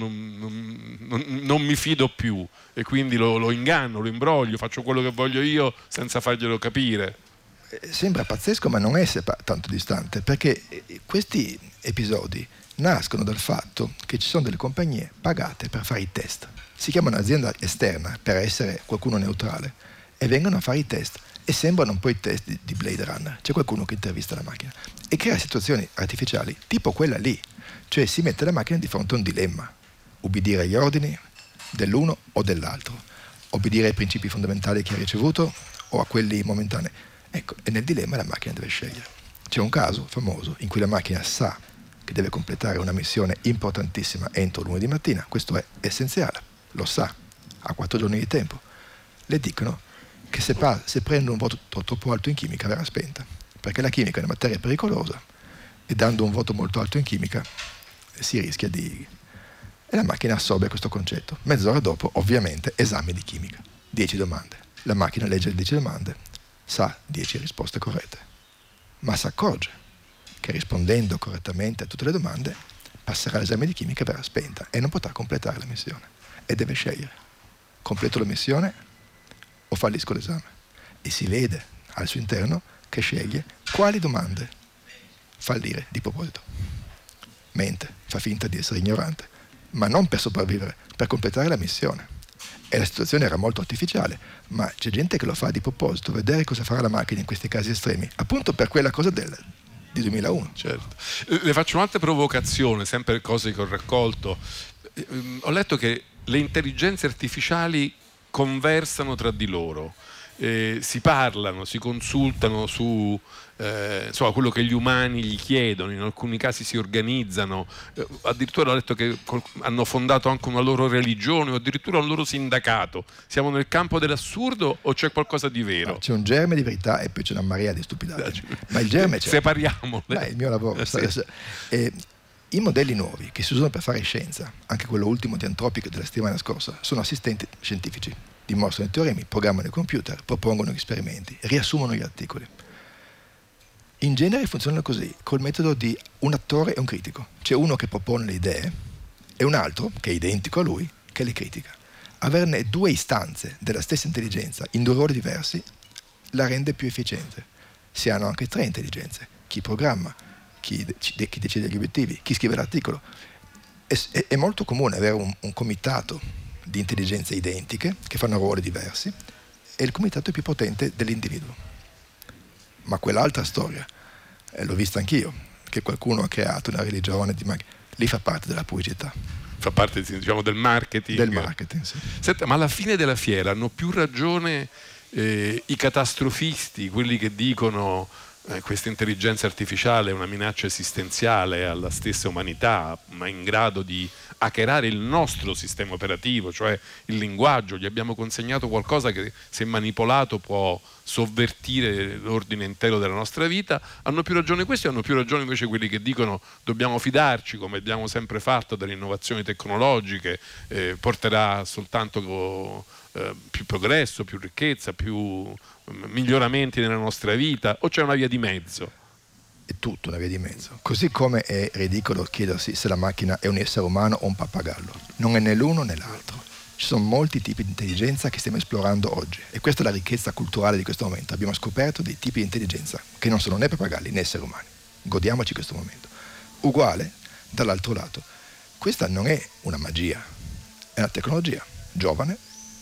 non mi fido più e quindi lo inganno, lo imbroglio, faccio quello che voglio io senza farglielo capire. Sembra pazzesco, ma non è tanto distante, perché questi episodi nascono dal fatto che ci sono delle compagnie pagate per fare i test, si chiamano azienda esterna per essere qualcuno neutrale e vengono a fare i test e sembrano un po' i test di Blade Runner. C'è qualcuno che intervista la macchina e crea situazioni artificiali tipo quella lì, cioè si mette la macchina di fronte a un dilemma: ubbidire agli ordini dell'uno o dell'altro, obbedire ai principi fondamentali che ha ricevuto o a quelli momentanei. Ecco, e nel dilemma la macchina deve scegliere. C'è un caso famoso in cui la macchina sa che deve completare una missione importantissima entro lunedì mattina, questo è essenziale, lo sa, ha 4 giorni di tempo. Le dicono che se prende un voto troppo alto in chimica verrà spenta, perché la chimica è una materia pericolosa e dando un voto molto alto in chimica si rischia di... E la macchina assorbe questo concetto. Mezz'ora dopo, ovviamente, esame di chimica. 10 domande. La macchina legge le 10 domande, sa 10 risposte corrette, ma si accorge che rispondendo correttamente a tutte le domande passerà l'esame di chimica e verrà spenta e non potrà completare la missione. E deve scegliere: completo la missione o fallisco l'esame? E si vede al suo interno che sceglie quali domande fallire di proposito. Mente, fa finta di essere ignorante, ma non per sopravvivere, per completare la missione. E la situazione era molto artificiale, ma c'è gente che lo fa di proposito, vedere cosa farà la macchina in questi casi estremi, appunto per quella cosa di 2001. Certo. Le faccio un'altra provocazione, sempre cose che ho raccolto. Ho letto che le intelligenze artificiali conversano tra di loro, si parlano, si consultano su insomma, quello che gli umani gli chiedono, in alcuni casi si organizzano, addirittura ho letto che hanno fondato anche una loro religione o addirittura un loro sindacato. Siamo nel campo dell'assurdo o c'è qualcosa di vero? No, c'è un germe di verità e poi c'è una marea di stupidaggini, ma il germe c'è. Separiamole. È il mio lavoro. I modelli nuovi che si usano per fare scienza, anche quello ultimo di Anthropic della settimana scorsa, sono assistenti scientifici, dimostrano i teoremi, programmano i computer, propongono esperimenti, riassumono gli articoli. In genere funzionano così, col metodo di un attore e un critico. C'è uno che propone le idee e un altro, che è identico a lui, che le critica. Averne 2 istanze della stessa intelligenza in 2 ruoli diversi la rende più efficiente. Si hanno anche 3 intelligenze: chi programma, chi decide gli obiettivi, chi scrive l'articolo. È molto comune avere un comitato di intelligenze identiche che fanno ruoli diversi e il comitato è più potente dell'individuo. Ma quell'altra storia, l'ho vista anch'io, che qualcuno ha creato una religione di lì fa parte della pubblicità. Fa parte, diciamo, del marketing. Del marketing, sì. Senta, ma alla fine della fiera hanno più ragione i catastrofisti, quelli che dicono questa intelligenza artificiale è una minaccia esistenziale alla stessa umanità, ma in grado di hackerare il nostro sistema operativo, cioè il linguaggio. Gli abbiamo consegnato qualcosa che, se manipolato, può sovvertire l'ordine intero della nostra vita. Hanno più ragione questi, hanno più ragione invece quelli che dicono dobbiamo fidarci, come abbiamo sempre fatto, delle innovazioni tecnologiche, porterà soltanto più progresso, più ricchezza, più miglioramenti nella nostra vita, o c'è una via di mezzo? È tutto una via di mezzo. Così come è ridicolo chiedersi se la macchina è un essere umano o un pappagallo. Non è né l'uno né l'altro. Ci sono molti tipi di intelligenza che stiamo esplorando oggi e questa è la ricchezza culturale di questo momento. Abbiamo scoperto dei tipi di intelligenza che non sono né pappagalli né esseri umani. Godiamoci questo momento. Uguale, dall'altro lato, questa non è una magia, è una tecnologia giovane,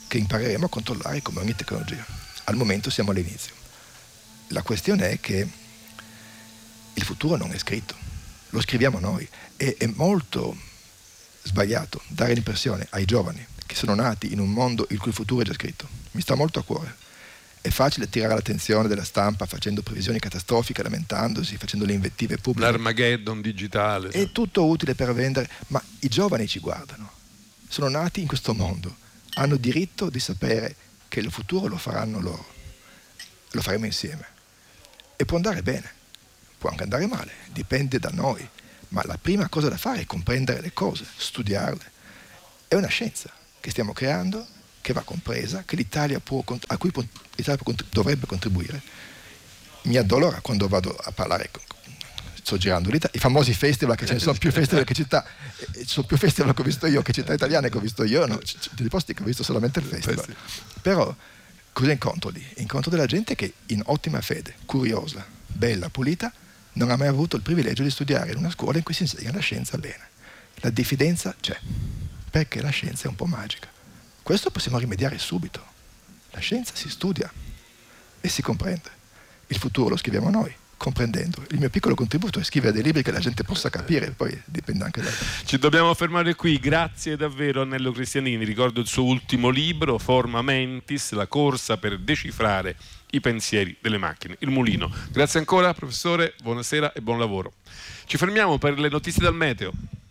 che impareremo a controllare come ogni tecnologia. Al momento siamo all'inizio. La questione è che il futuro non è scritto, lo scriviamo noi. È molto sbagliato dare l'impressione ai giovani che sono nati in un mondo il cui futuro è già scritto. Mi sta molto a cuore. È facile attirare l'attenzione della stampa facendo previsioni catastrofiche, lamentandosi, facendo le invettive pubbliche. L'Armageddon digitale. È tutto utile per vendere, ma i giovani ci guardano. Sono nati in questo mondo. Hanno diritto di sapere che il futuro lo faranno loro. Lo faremo insieme. E può andare bene, può anche andare male, dipende da noi. Ma la prima cosa da fare è comprendere le cose, studiarle. È una scienza che stiamo creando, che va compresa, che l'Italia a cui l'Italia dovrebbe contribuire. Mi addolora quando vado a parlare, sto girando l'Italia, i famosi festival, che ce ne sono più festival che città, ci sono più festival che ho visto io, che città italiane che ho visto io, no? Dei posti che ho visto solamente il festival. Però cosa incontro lì? Incontro della gente che in ottima fede, curiosa, bella, pulita, non ha mai avuto il privilegio di studiare in una scuola in cui si insegna la scienza bene. La diffidenza c'è, perché la scienza è un po' magica. Questo possiamo rimediare subito. La scienza si studia e si comprende. Il futuro lo scriviamo noi, comprendendo. Il mio piccolo contributo è scrivere dei libri che la gente possa capire, poi dipende anche da... Ci dobbiamo fermare qui. Grazie davvero a Nello Cristianini. Ricordo il suo ultimo libro, Forma Mentis, la corsa per decifrare i pensieri delle macchine, il mulino. Grazie ancora professore, buonasera e buon lavoro. Ci fermiamo per le notizie dal meteo.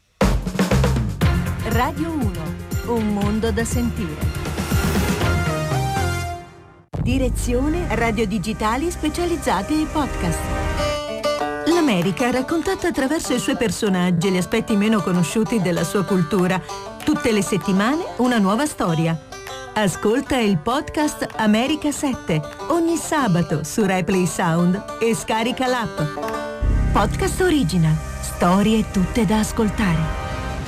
Radio 1, un mondo da sentire. Direzione Radio Digitali Specializzati e Podcast. L'America raccontata attraverso i suoi personaggi e gli aspetti meno conosciuti della sua cultura. Tutte le settimane una nuova storia. Ascolta il podcast America 7 ogni sabato su RaiPlay Sound e scarica l'app. Podcast Original. Storie tutte da ascoltare.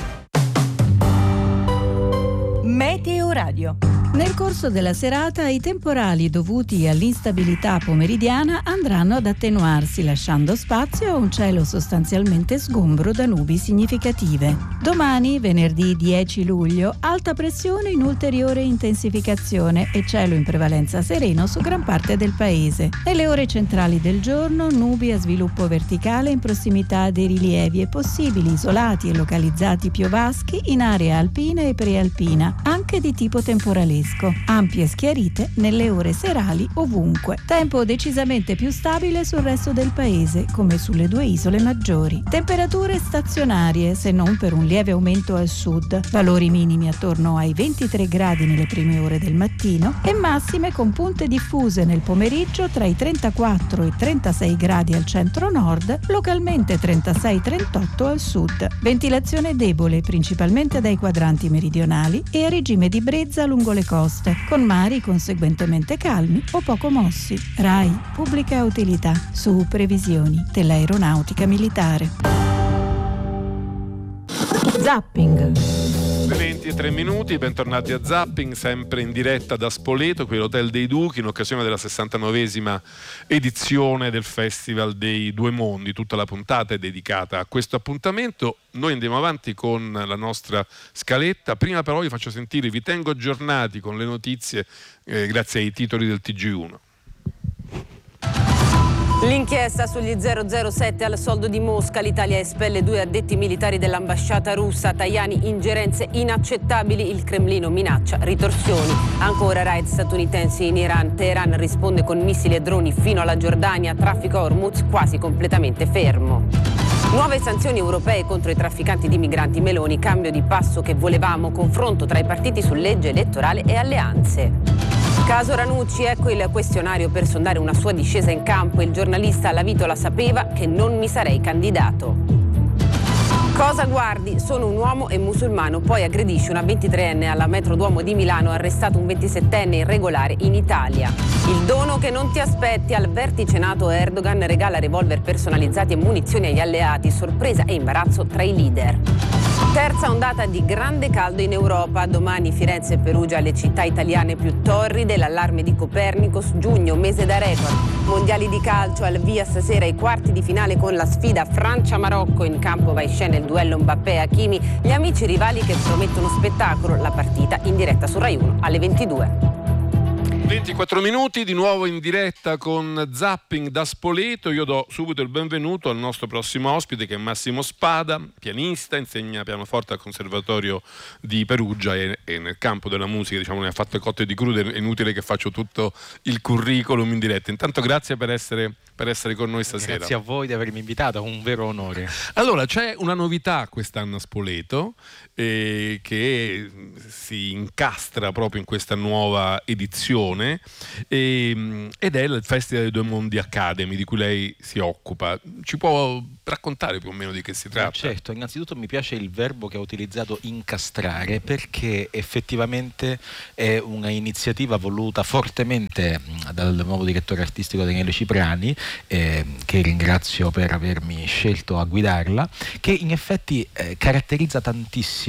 Meteo Radio. Nel corso della serata i temporali dovuti all'instabilità pomeridiana andranno ad attenuarsi, lasciando spazio a un cielo sostanzialmente sgombro da nubi significative. Domani, venerdì 10 luglio, alta pressione in ulteriore intensificazione e cielo in prevalenza sereno su gran parte del paese. Nelle ore centrali del giorno, nubi a sviluppo verticale in prossimità dei rilievi e possibili isolati e localizzati piovaschi in area alpina e prealpina, anche di tipo temporalesco. Ampie schiarite nelle ore serali ovunque. Tempo decisamente più stabile sul resto del paese, come sulle due isole maggiori. Temperature stazionarie, se non per un lieve aumento al sud. Valori minimi attorno ai 23 gradi nelle prime ore del mattino e massime con punte diffuse nel pomeriggio tra i 34 e 36 gradi al centro-nord, localmente 36-38 al sud. Ventilazione debole principalmente dai quadranti meridionali e a regime di brezza lungo le coste, con mari conseguentemente calmi o poco mossi. RAI, pubblica utilità, su previsioni dell'aeronautica militare. Zapping. 20:03, bentornati a Zapping, sempre in diretta da Spoleto, qui all'Hotel dei Duchi, in occasione della 69esima edizione del Festival dei Due Mondi. Tutta la puntata è dedicata a questo appuntamento. Noi andiamo avanti con la nostra scaletta. Prima però vi faccio sentire, vi tengo aggiornati con le notizie grazie ai titoli del TG1. L'inchiesta sugli 007 al soldo di Mosca, l'Italia espelle 2 addetti militari dell'ambasciata russa, Tajani ingerenze inaccettabili, il Cremlino minaccia ritorsioni. Ancora raid statunitensi in Iran, Teheran risponde con missili e droni fino alla Giordania, traffico a Hormuz quasi completamente fermo. Nuove sanzioni europee contro i trafficanti di migranti, Meloni, cambio di passo che volevamo, confronto tra i partiti su legge elettorale e alleanze. Caso Ranucci, ecco il questionario per sondare una sua discesa in campo. Il giornalista La Vitola sapeva che non mi sarei candidato. Cosa guardi? Sono un uomo e musulmano, poi aggredisce una 23enne alla metro Duomo di Milano, arrestato un 27enne irregolare in Italia. Il dono che non ti aspetti, al vertice NATO Erdogan regala revolver personalizzati e munizioni agli alleati, sorpresa e imbarazzo tra i leader. Terza ondata di grande caldo in Europa. Domani Firenze e Perugia le città italiane più torride. L'allarme di Copernicus, giugno, mese da record. Mondiali di calcio, al via stasera i quarti di finale con la sfida Francia-Marocco. In campo va in scena il duello Mbappé-Hakimi. Gli amici rivali che promettono spettacolo. La partita in diretta su Rai 1 alle 22. 24 minuti, di nuovo in diretta con Zapping da Spoleto. Io do subito il benvenuto al nostro prossimo ospite, che è Massimo Spada, pianista, insegna pianoforte al Conservatorio di Perugia e nel campo della musica, diciamo, ne ha fatte cotte di crude, è inutile che faccio tutto il curriculum in diretta. Intanto grazie per essere con noi stasera. Grazie a voi di avermi invitato, è un vero onore. Allora, c'è una novità quest'anno a Spoleto che si incastra proprio in questa nuova edizione ed è il Festival dei Due Mondi Academy, di cui lei si occupa. Ci può raccontare più o meno di che si tratta? Certo, innanzitutto mi piace il verbo che ha utilizzato, incastrare, perché effettivamente è una iniziativa voluta fortemente dal nuovo direttore artistico Daniele Cipriani, che ringrazio per avermi scelto a guidarla, che in effetti caratterizza tantissimo,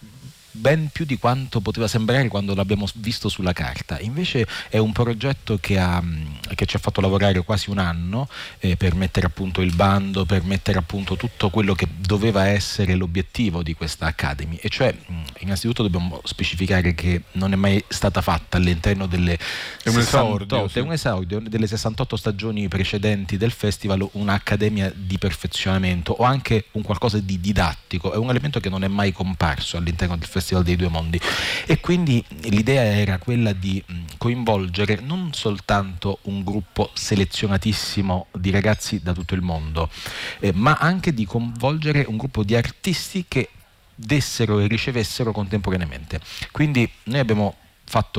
ben più di quanto poteva sembrare quando l'abbiamo visto sulla carta. Invece è un progetto che ci ha fatto lavorare quasi un anno per mettere a punto il bando, per mettere a punto tutto quello che doveva essere l'obiettivo di questa Academy, e cioè innanzitutto dobbiamo specificare che non è mai stata fatta all'interno delle 68, è un esordio delle 68 stagioni precedenti del festival, un'accademia di perfezionamento o anche un qualcosa di didattico. È un elemento che non è mai comparso all'interno del Festival dei Due Mondi, e quindi l'idea era quella di coinvolgere non soltanto un gruppo selezionatissimo di ragazzi da tutto il mondo, ma anche di coinvolgere un gruppo di artisti che dessero e ricevessero contemporaneamente. Quindi noi abbiamo fatto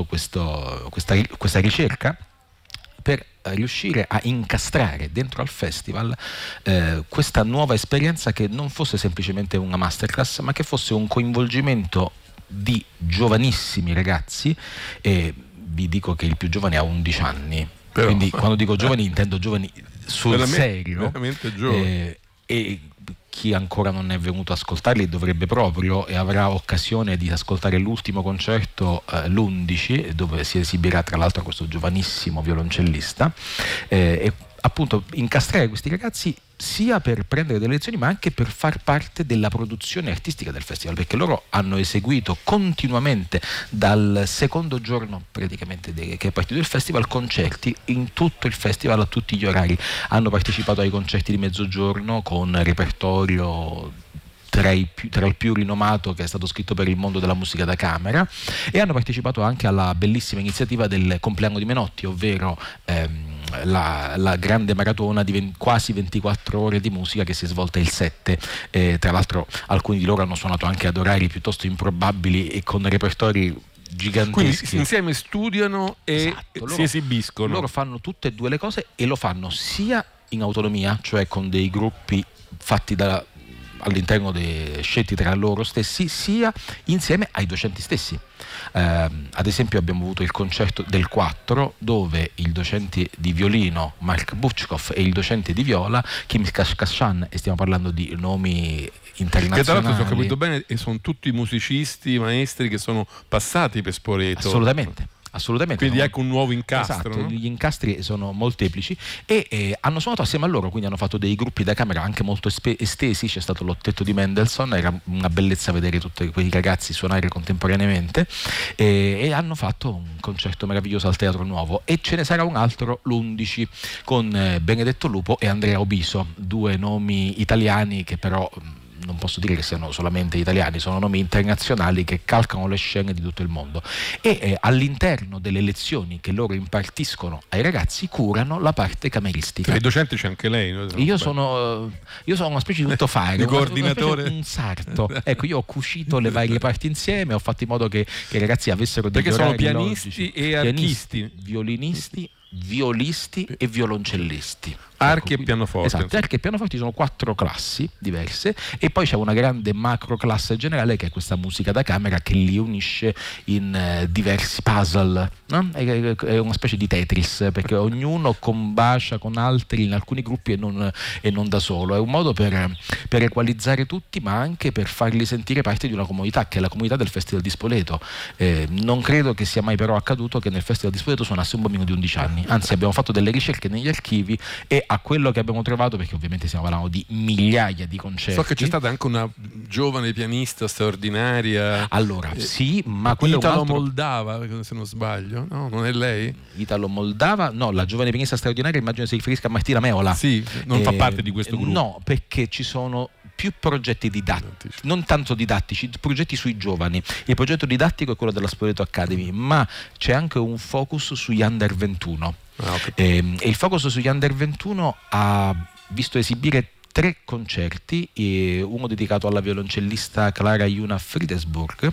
questa ricerca per riuscire a incastrare dentro al festival questa nuova esperienza, che non fosse semplicemente una masterclass, ma che fosse un coinvolgimento di giovanissimi ragazzi, e vi dico che il più giovane ha 11 anni. Però, quindi quando dico giovani intendo giovani sul serio, veramente giovani. E chi ancora non è venuto ad ascoltarli dovrebbe proprio, e avrà occasione di ascoltare l'ultimo concerto l'11, dove si esibirà tra l'altro questo giovanissimo violoncellista, e appunto incastrare questi ragazzi sia per prendere delle lezioni, ma anche per far parte della produzione artistica del festival, perché loro hanno eseguito continuamente dal secondo giorno praticamente che è partito il festival concerti in tutto il festival, a tutti gli orari. Hanno partecipato ai concerti di mezzogiorno con repertorio tra il più rinomato che è stato scritto per il mondo della musica da camera, e hanno partecipato anche alla bellissima iniziativa del compleanno di Menotti, ovvero la grande maratona di quasi 24 ore di musica che si è svolta il 7. Tra l'altro alcuni di loro hanno suonato anche ad orari piuttosto improbabili e con repertori giganteschi. Quindi insieme studiano e si esibiscono. Loro fanno tutte e due le cose, e lo fanno sia in autonomia, cioè con dei gruppi fatti all'interno scelti tra loro stessi, sia insieme ai docenti stessi. Ad esempio abbiamo avuto il concerto del 4, dove il docente di violino Mark Buchkov e il docente di viola Kim Kashkashan, e stiamo parlando di nomi internazionali. Che tra l'altro, se ho capito bene, e sono tutti musicisti, maestri che sono passati per Spoleto. Assolutamente. Quindi ecco un nuovo incastro. Esatto, no? Gli incastri sono molteplici, e hanno suonato assieme a loro, quindi hanno fatto dei gruppi da camera anche molto estesi. C'è stato l'ottetto di Mendelssohn, era una bellezza vedere tutti quei ragazzi suonare contemporaneamente, e hanno fatto un concerto meraviglioso al Teatro Nuovo, e ce ne sarà un altro l'11 con Benedetto Lupo e Andrea Obiso, due nomi italiani che però non posso dire che siano solamente italiani, sono nomi internazionali che calcano le scene di tutto il mondo, e all'interno delle lezioni che loro impartiscono ai ragazzi curano la parte cameristica. Per i docenti c'è anche lei, no? Io sono una specie di tuttofare, coordinatore, un sarto. Ecco, io ho cucito le varie parti insieme, ho fatto in modo che i ragazzi avessero degli orari logici. Perché sono pianisti e archisti, violinisti violisti e violoncellisti. Archi e pianoforti. Esatto, archi e pianoforti sono 4 classi diverse e poi c'è una grande macro classe generale che è questa musica da camera che li unisce in diversi puzzle, no? È una specie di Tetris, perché ognuno combacia con altri in alcuni gruppi e non da solo. È un modo per equalizzare tutti, ma anche per farli sentire parte di una comunità, che è la comunità del Festival di Spoleto. Non credo che sia mai però accaduto che nel Festival di Spoleto suonasse un bambino di 11 anni, anzi abbiamo fatto delle ricerche negli archivi e a quello che abbiamo trovato, perché ovviamente stiamo parlando di migliaia di concerti. So che c'è stata anche una giovane pianista straordinaria. Allora, sì, ma quello Italo-Moldava, se non sbaglio, no? Non è lei? Italo-Moldava, no, la giovane pianista straordinaria immagino si riferisca a Martina Meola. Sì, non fa parte di questo gruppo. No, perché ci sono più progetti didattici, non tanto didattici, progetti sui giovani. Il progetto didattico è quello della Spoleto Academy, ma c'è anche un focus sugli under 21. E il focus sugli under 21 ha visto esibire 3 concerti, uno dedicato alla violoncellista Clara Juna Fridesburg,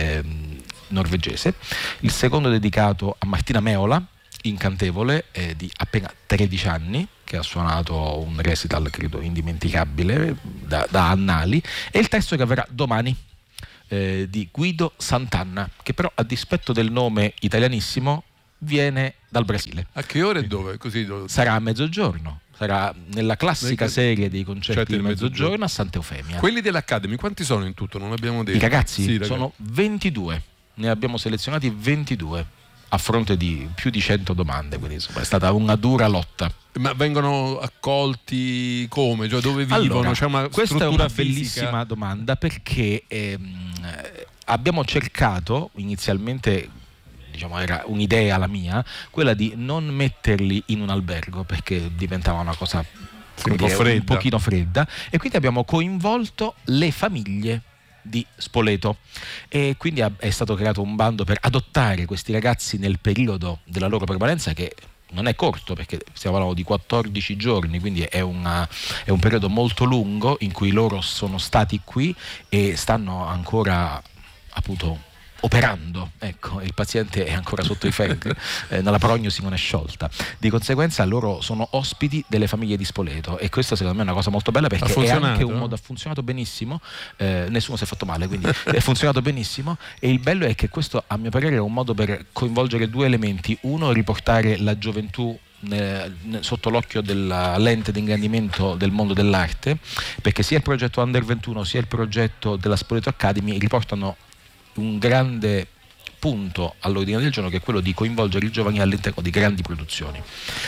norvegese, il secondo dedicato a Martina Meola, incantevole, di appena 13 anni, che ha suonato un recital credo indimenticabile da annali, e il terzo che avverrà domani, di Guido Sant'Anna, che però a dispetto del nome italianissimo viene dal Brasile. A che ora e dove? Così sarà a mezzogiorno, sarà nella classica serie dei concerti di mezzogiorno a Santa Eufemia. Quelli dell'Academy quanti sono in tutto? Non abbiamo detto. I ragazzi sono 22, ne abbiamo selezionati 22 a fronte di più di 100 domande, quindi insomma è stata una dura lotta. Ma vengono accolti come? Cioè dove vivono? Allora, c'è una questa è una fisica? bellissima domanda, perché abbiamo cercato inicialmente, diciamo era un'idea la mia, quella di non metterli in un albergo perché diventava una cosa un pochino fredda, e quindi abbiamo coinvolto le famiglie di Spoleto e quindi è stato creato un bando per adottare questi ragazzi nel periodo della loro permanenza, che non è corto perché stiamo parlando di 14 giorni, quindi è un periodo molto lungo in cui loro sono stati qui e stanno ancora appunto operando, ecco, il paziente è ancora sotto i ferri, la prognosi non è sciolta, di conseguenza loro sono ospiti delle famiglie di Spoleto, e questo secondo me è una cosa molto bella, perché è anche un modo, ha funzionato benissimo, nessuno si è fatto male, quindi è funzionato benissimo, e il bello è che questo a mio parere è un modo per coinvolgere 2 elementi: uno, riportare la gioventù sotto l'occhio della lente di ingrandimento del mondo dell'arte, perché sia il progetto Under 21 sia il progetto della Spoleto Academy riportano un grande punto all'ordine del giorno, che è quello di coinvolgere i giovani all'interno di grandi produzioni.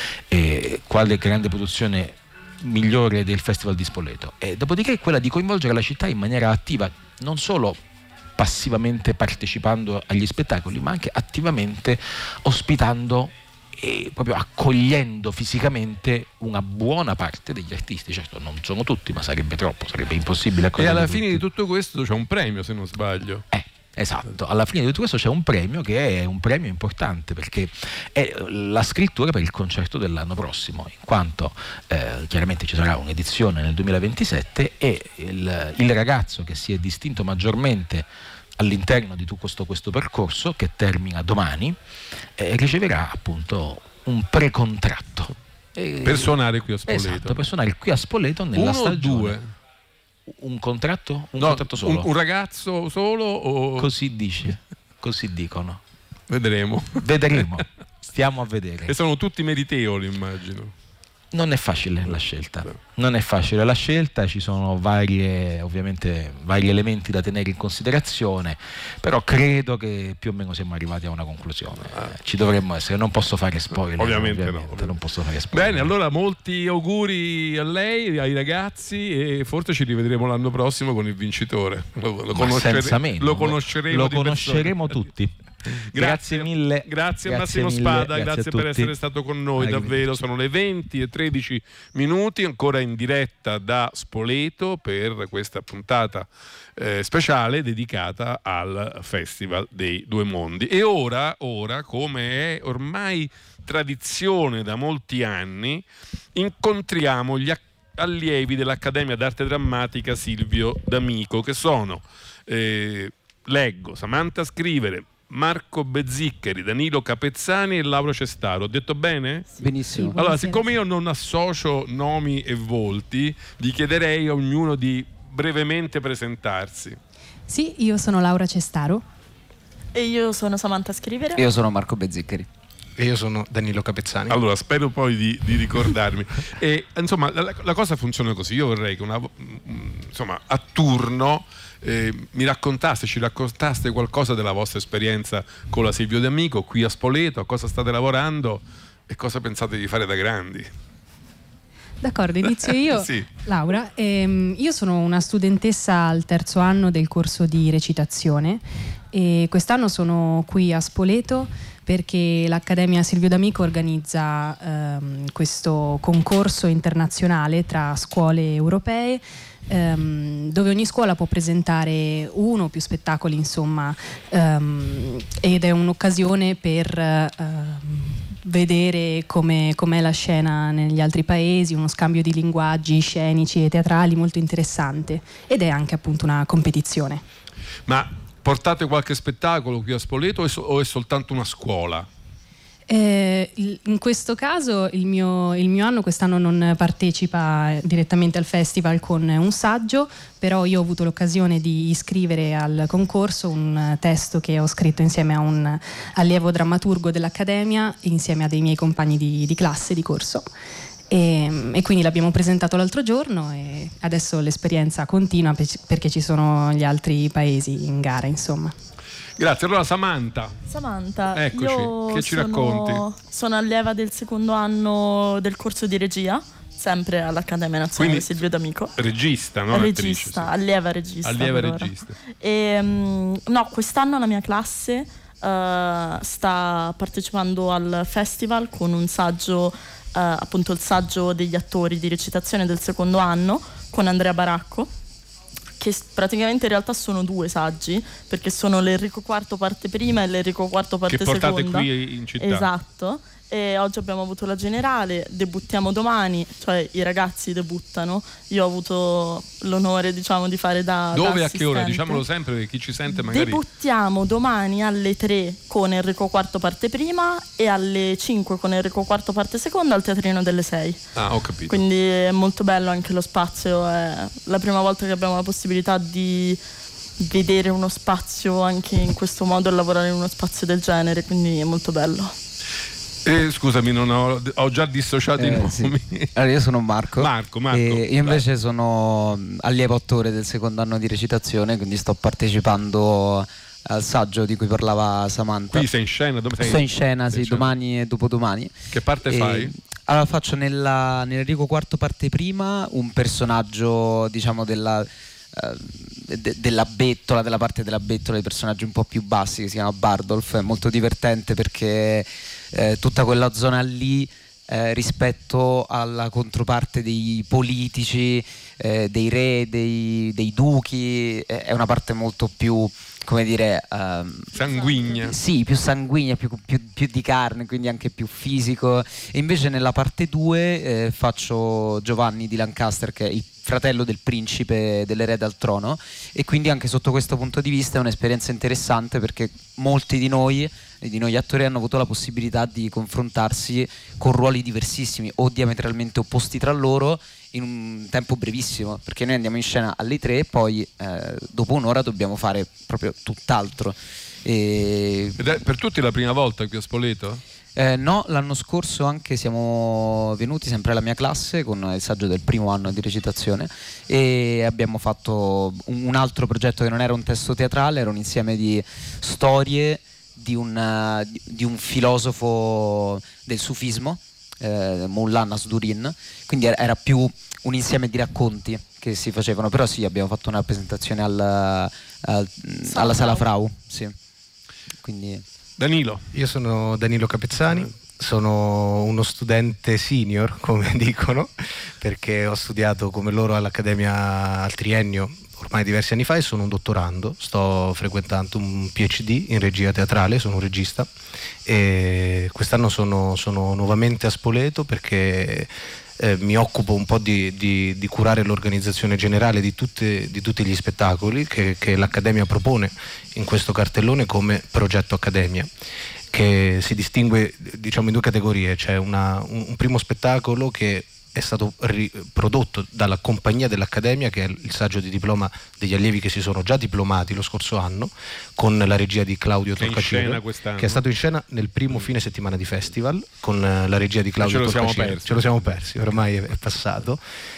Quale grande produzione migliore del Festival di Spoleto? E dopodiché quella di coinvolgere la città in maniera attiva, non solo passivamente partecipando agli spettacoli, ma anche attivamente ospitando e proprio accogliendo fisicamente una buona parte degli artisti. Certo non sono tutti, ma sarebbe troppo, sarebbe impossibile accogliere. E alla tutti. fine di tutto questo c'è un premio, se non sbaglio. Esatto, alla fine di tutto questo c'è un premio che è un premio importante, perché è la scrittura per il concerto dell'anno prossimo, in quanto chiaramente ci sarà un'edizione nel 2027 e il ragazzo che si è distinto maggiormente all'interno di tutto questo percorso, che termina domani, riceverà appunto un precontratto per suonare qui a Spoleto. Esatto, per suonare qui a Spoleto nella stagione. 2? Un contratto? Contratto solo? Un ragazzo solo? O... Così dice, così dicono. Vedremo. Stiamo a vedere. E sono tutti meritevoli, immagino. Non è facile la scelta, ci sono ovviamente vari elementi da tenere in considerazione, però credo che più o meno siamo arrivati a una conclusione. Ci dovremmo essere, non posso fare spoiler. Ovviamente no. Non posso fare spoiler. Bene, allora molti auguri a lei, ai ragazzi, e forse ci rivedremo l'anno prossimo con il vincitore. Lo conosceremo tutti. Grazie mille. Grazie a Massimo Spada, grazie per essere stato con noi, davvero. Sono le 20:13, ancora in diretta da Spoleto per questa puntata speciale dedicata al Festival dei Due Mondi. E ora, come è ormai tradizione da molti anni, incontriamo gli allievi dell'Accademia d'Arte Drammatica Silvio D'Amico, che sono, leggo, Samantha Scrivere, Marco Bezziccheri, Danilo Capezzani e Laura Cestaro. Ho detto bene? Benissimo. Allora, siccome io non associo nomi e volti, gli chiederei a ognuno di brevemente presentarsi. Sì, io sono Laura Cestaro. E io sono Samantha Scrivere. Io sono Marco Bezziccheri. E io sono Danilo Capezzani. Allora, spero poi di ricordarmi. E insomma, la cosa funziona così. Io vorrei che a turno ci raccontaste qualcosa della vostra esperienza con la Silvio D'Amico qui a Spoleto, a cosa state lavorando e cosa pensate di fare da grandi. D'accordo, inizio io. Sì. Laura, io sono una studentessa al 3° anno del corso di recitazione e quest'anno sono qui a Spoleto perché l'Accademia Silvio D'Amico organizza questo concorso internazionale tra scuole europee dove ogni scuola può presentare uno o più spettacoli, insomma, ed è un'occasione per vedere com'è la scena negli altri paesi, uno scambio di linguaggi scenici e teatrali molto interessante, ed è anche appunto una competizione. Ma portate qualche spettacolo qui a Spoleto o è soltanto una scuola? In questo caso il mio anno quest'anno non partecipa direttamente al festival con un saggio, però io ho avuto l'occasione di iscrivere al concorso un testo che ho scritto insieme a un allievo drammaturgo dell'Accademia, insieme a dei miei compagni di classe, di corso. E quindi l'abbiamo presentato l'altro giorno e adesso l'esperienza continua perché ci sono gli altri paesi in gara, insomma. Grazie. Allora Samantha, eccoci, io che ci racconti? Sono allieva del 2° anno del corso di regia, sempre all'Accademia Nazionale. Quindi, Silvio D'Amico. Regista, no? Regista, allieva regista. No, quest'anno la mia classe sta partecipando al festival con un saggio, appunto il saggio degli attori di recitazione del 2° anno con Andrea Baracco, che praticamente in realtà sono 2 saggi, perché sono l'Enrico IV parte prima e l'Enrico IV parte seconda. Che portate qui in città. Esatto. E oggi abbiamo avuto la generale, debuttiamo domani, cioè i ragazzi debuttano. Io ho avuto l'onore, diciamo, di fare da Dove, da a che ora? assistente. Diciamolo sempre, perché chi ci sente magari. Debuttiamo domani alle 3 con Enrico IV parte prima e alle 5 con Enrico IV parte seconda al Teatrino delle 6. Ah, ho capito. Quindi è molto bello anche lo spazio, è la prima volta che abbiamo la possibilità di vedere uno spazio anche in questo modo e lavorare in uno spazio del genere, quindi è molto bello. Scusami, ho già dissociato i nomi. Sì. Allora, io sono Marco. E io invece sono allievo attore del 2° anno di recitazione, quindi sto partecipando al saggio di cui parlava Samantha. Qui sei in scena? Dove sei? Sto in scena, sì, domani e dopodomani. Che parte fai? Allora faccio nell'Enrico IV parte prima un personaggio, diciamo, della bettola, della parte della bettola, dei personaggi un po' più bassi, che si chiama Bardolph. È molto divertente perché tutta quella zona lì rispetto alla controparte dei politici, dei re, dei duchi, è una parte molto più, come dire, sanguigna. Sì, più sanguigna, più di carne, quindi anche più fisico. E invece nella parte 2 faccio Giovanni di Lancaster, che è il fratello del principe, dell'erede al trono, e quindi anche sotto questo punto di vista è un'esperienza interessante, perché molti di noi attori hanno avuto la possibilità di confrontarsi con ruoli diversissimi o diametralmente opposti tra loro in un tempo brevissimo, perché noi andiamo in scena alle 3 e poi dopo un'ora dobbiamo fare proprio tutt'altro. Ed è per tutti la prima volta qui a Spoleto? No, l'anno scorso anche siamo venuti sempre alla mia classe con il saggio del 1° anno di recitazione e abbiamo fatto un altro progetto che non era un testo teatrale, era un insieme di storie di un filosofo del sufismo, Mullah Nasruddin, quindi era più un insieme di racconti che si facevano, però sì, abbiamo fatto una presentazione alla Sala Frau, sì. Quindi Danilo. Io sono Danilo Capezzani, sono uno studente senior, come dicono, perché ho studiato come loro all'Accademia al triennio, ormai diversi anni fa e sono un dottorando, sto frequentando un PhD in regia teatrale, sono un regista e quest'anno sono nuovamente a Spoleto perché mi occupo un po' di curare l'organizzazione generale di tutti gli spettacoli che l'Accademia propone in questo cartellone come progetto Accademia, che si distingue diciamo in due categorie. C'è un primo spettacolo che è stato prodotto dalla compagnia dell'Accademia, che è il saggio di diploma degli allievi che si sono già diplomati lo scorso anno, con la regia di Claudio Torcacero, che è stato in scena nel primo fine settimana di festival con la regia di Claudio Torcacero. Ce lo siamo persi, ormai è passato.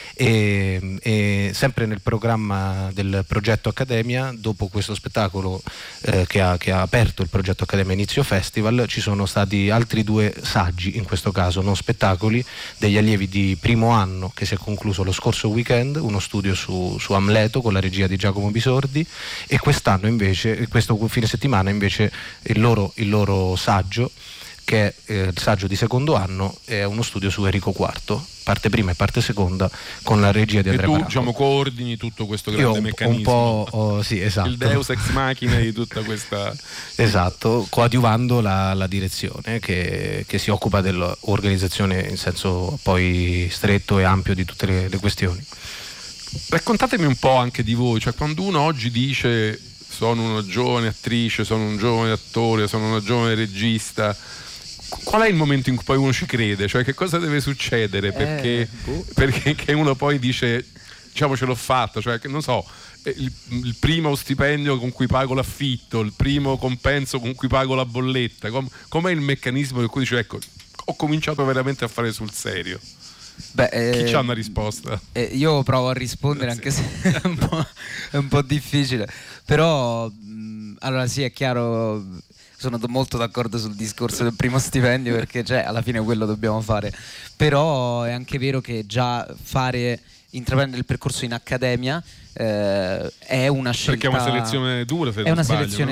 E sempre nel programma del progetto Accademia, dopo questo spettacolo che ha aperto il progetto Accademia Inizio Festival, ci sono stati altri 2 saggi, in questo caso non spettacoli, degli allievi di primo anno che si è concluso lo scorso weekend, uno studio su Amleto con la regia di Giacomo Bisordi, e quest'anno invece, questo fine settimana invece il loro saggio, che è il saggio di secondo anno, è uno studio su Enrico IV, parte prima e parte seconda, con la regia di Andrea Paraco. E tu diciamo coordini tutto questo grande meccanismo, sì, esatto. Il Deus ex machina di tutta questa... Esatto, coadiuvando la direzione che si occupa dell'organizzazione in senso poi stretto e ampio di tutte le questioni. Raccontatemi un po' anche di voi, cioè quando uno oggi dice sono una giovane attrice, sono un giovane attore, sono una giovane regista, qual è il momento in cui poi uno ci crede? Cioè che cosa deve succedere perché uno poi dice diciamo ce l'ho fatta, cioè che non so, il primo stipendio con cui pago l'affitto, il primo compenso con cui pago la bolletta, com'è il meccanismo per cui dice ecco ho cominciato veramente a fare sul serio? Chi c'ha una risposta? Io provo a rispondere anche se è un po' difficile, però allora sì, è chiaro, sono molto d'accordo sul discorso del primo stipendio, perché alla fine quello dobbiamo fare, però è anche vero che già intraprendere il percorso in accademia è una scelta, perché è una selezione dura, se è non una sbaglio, selezione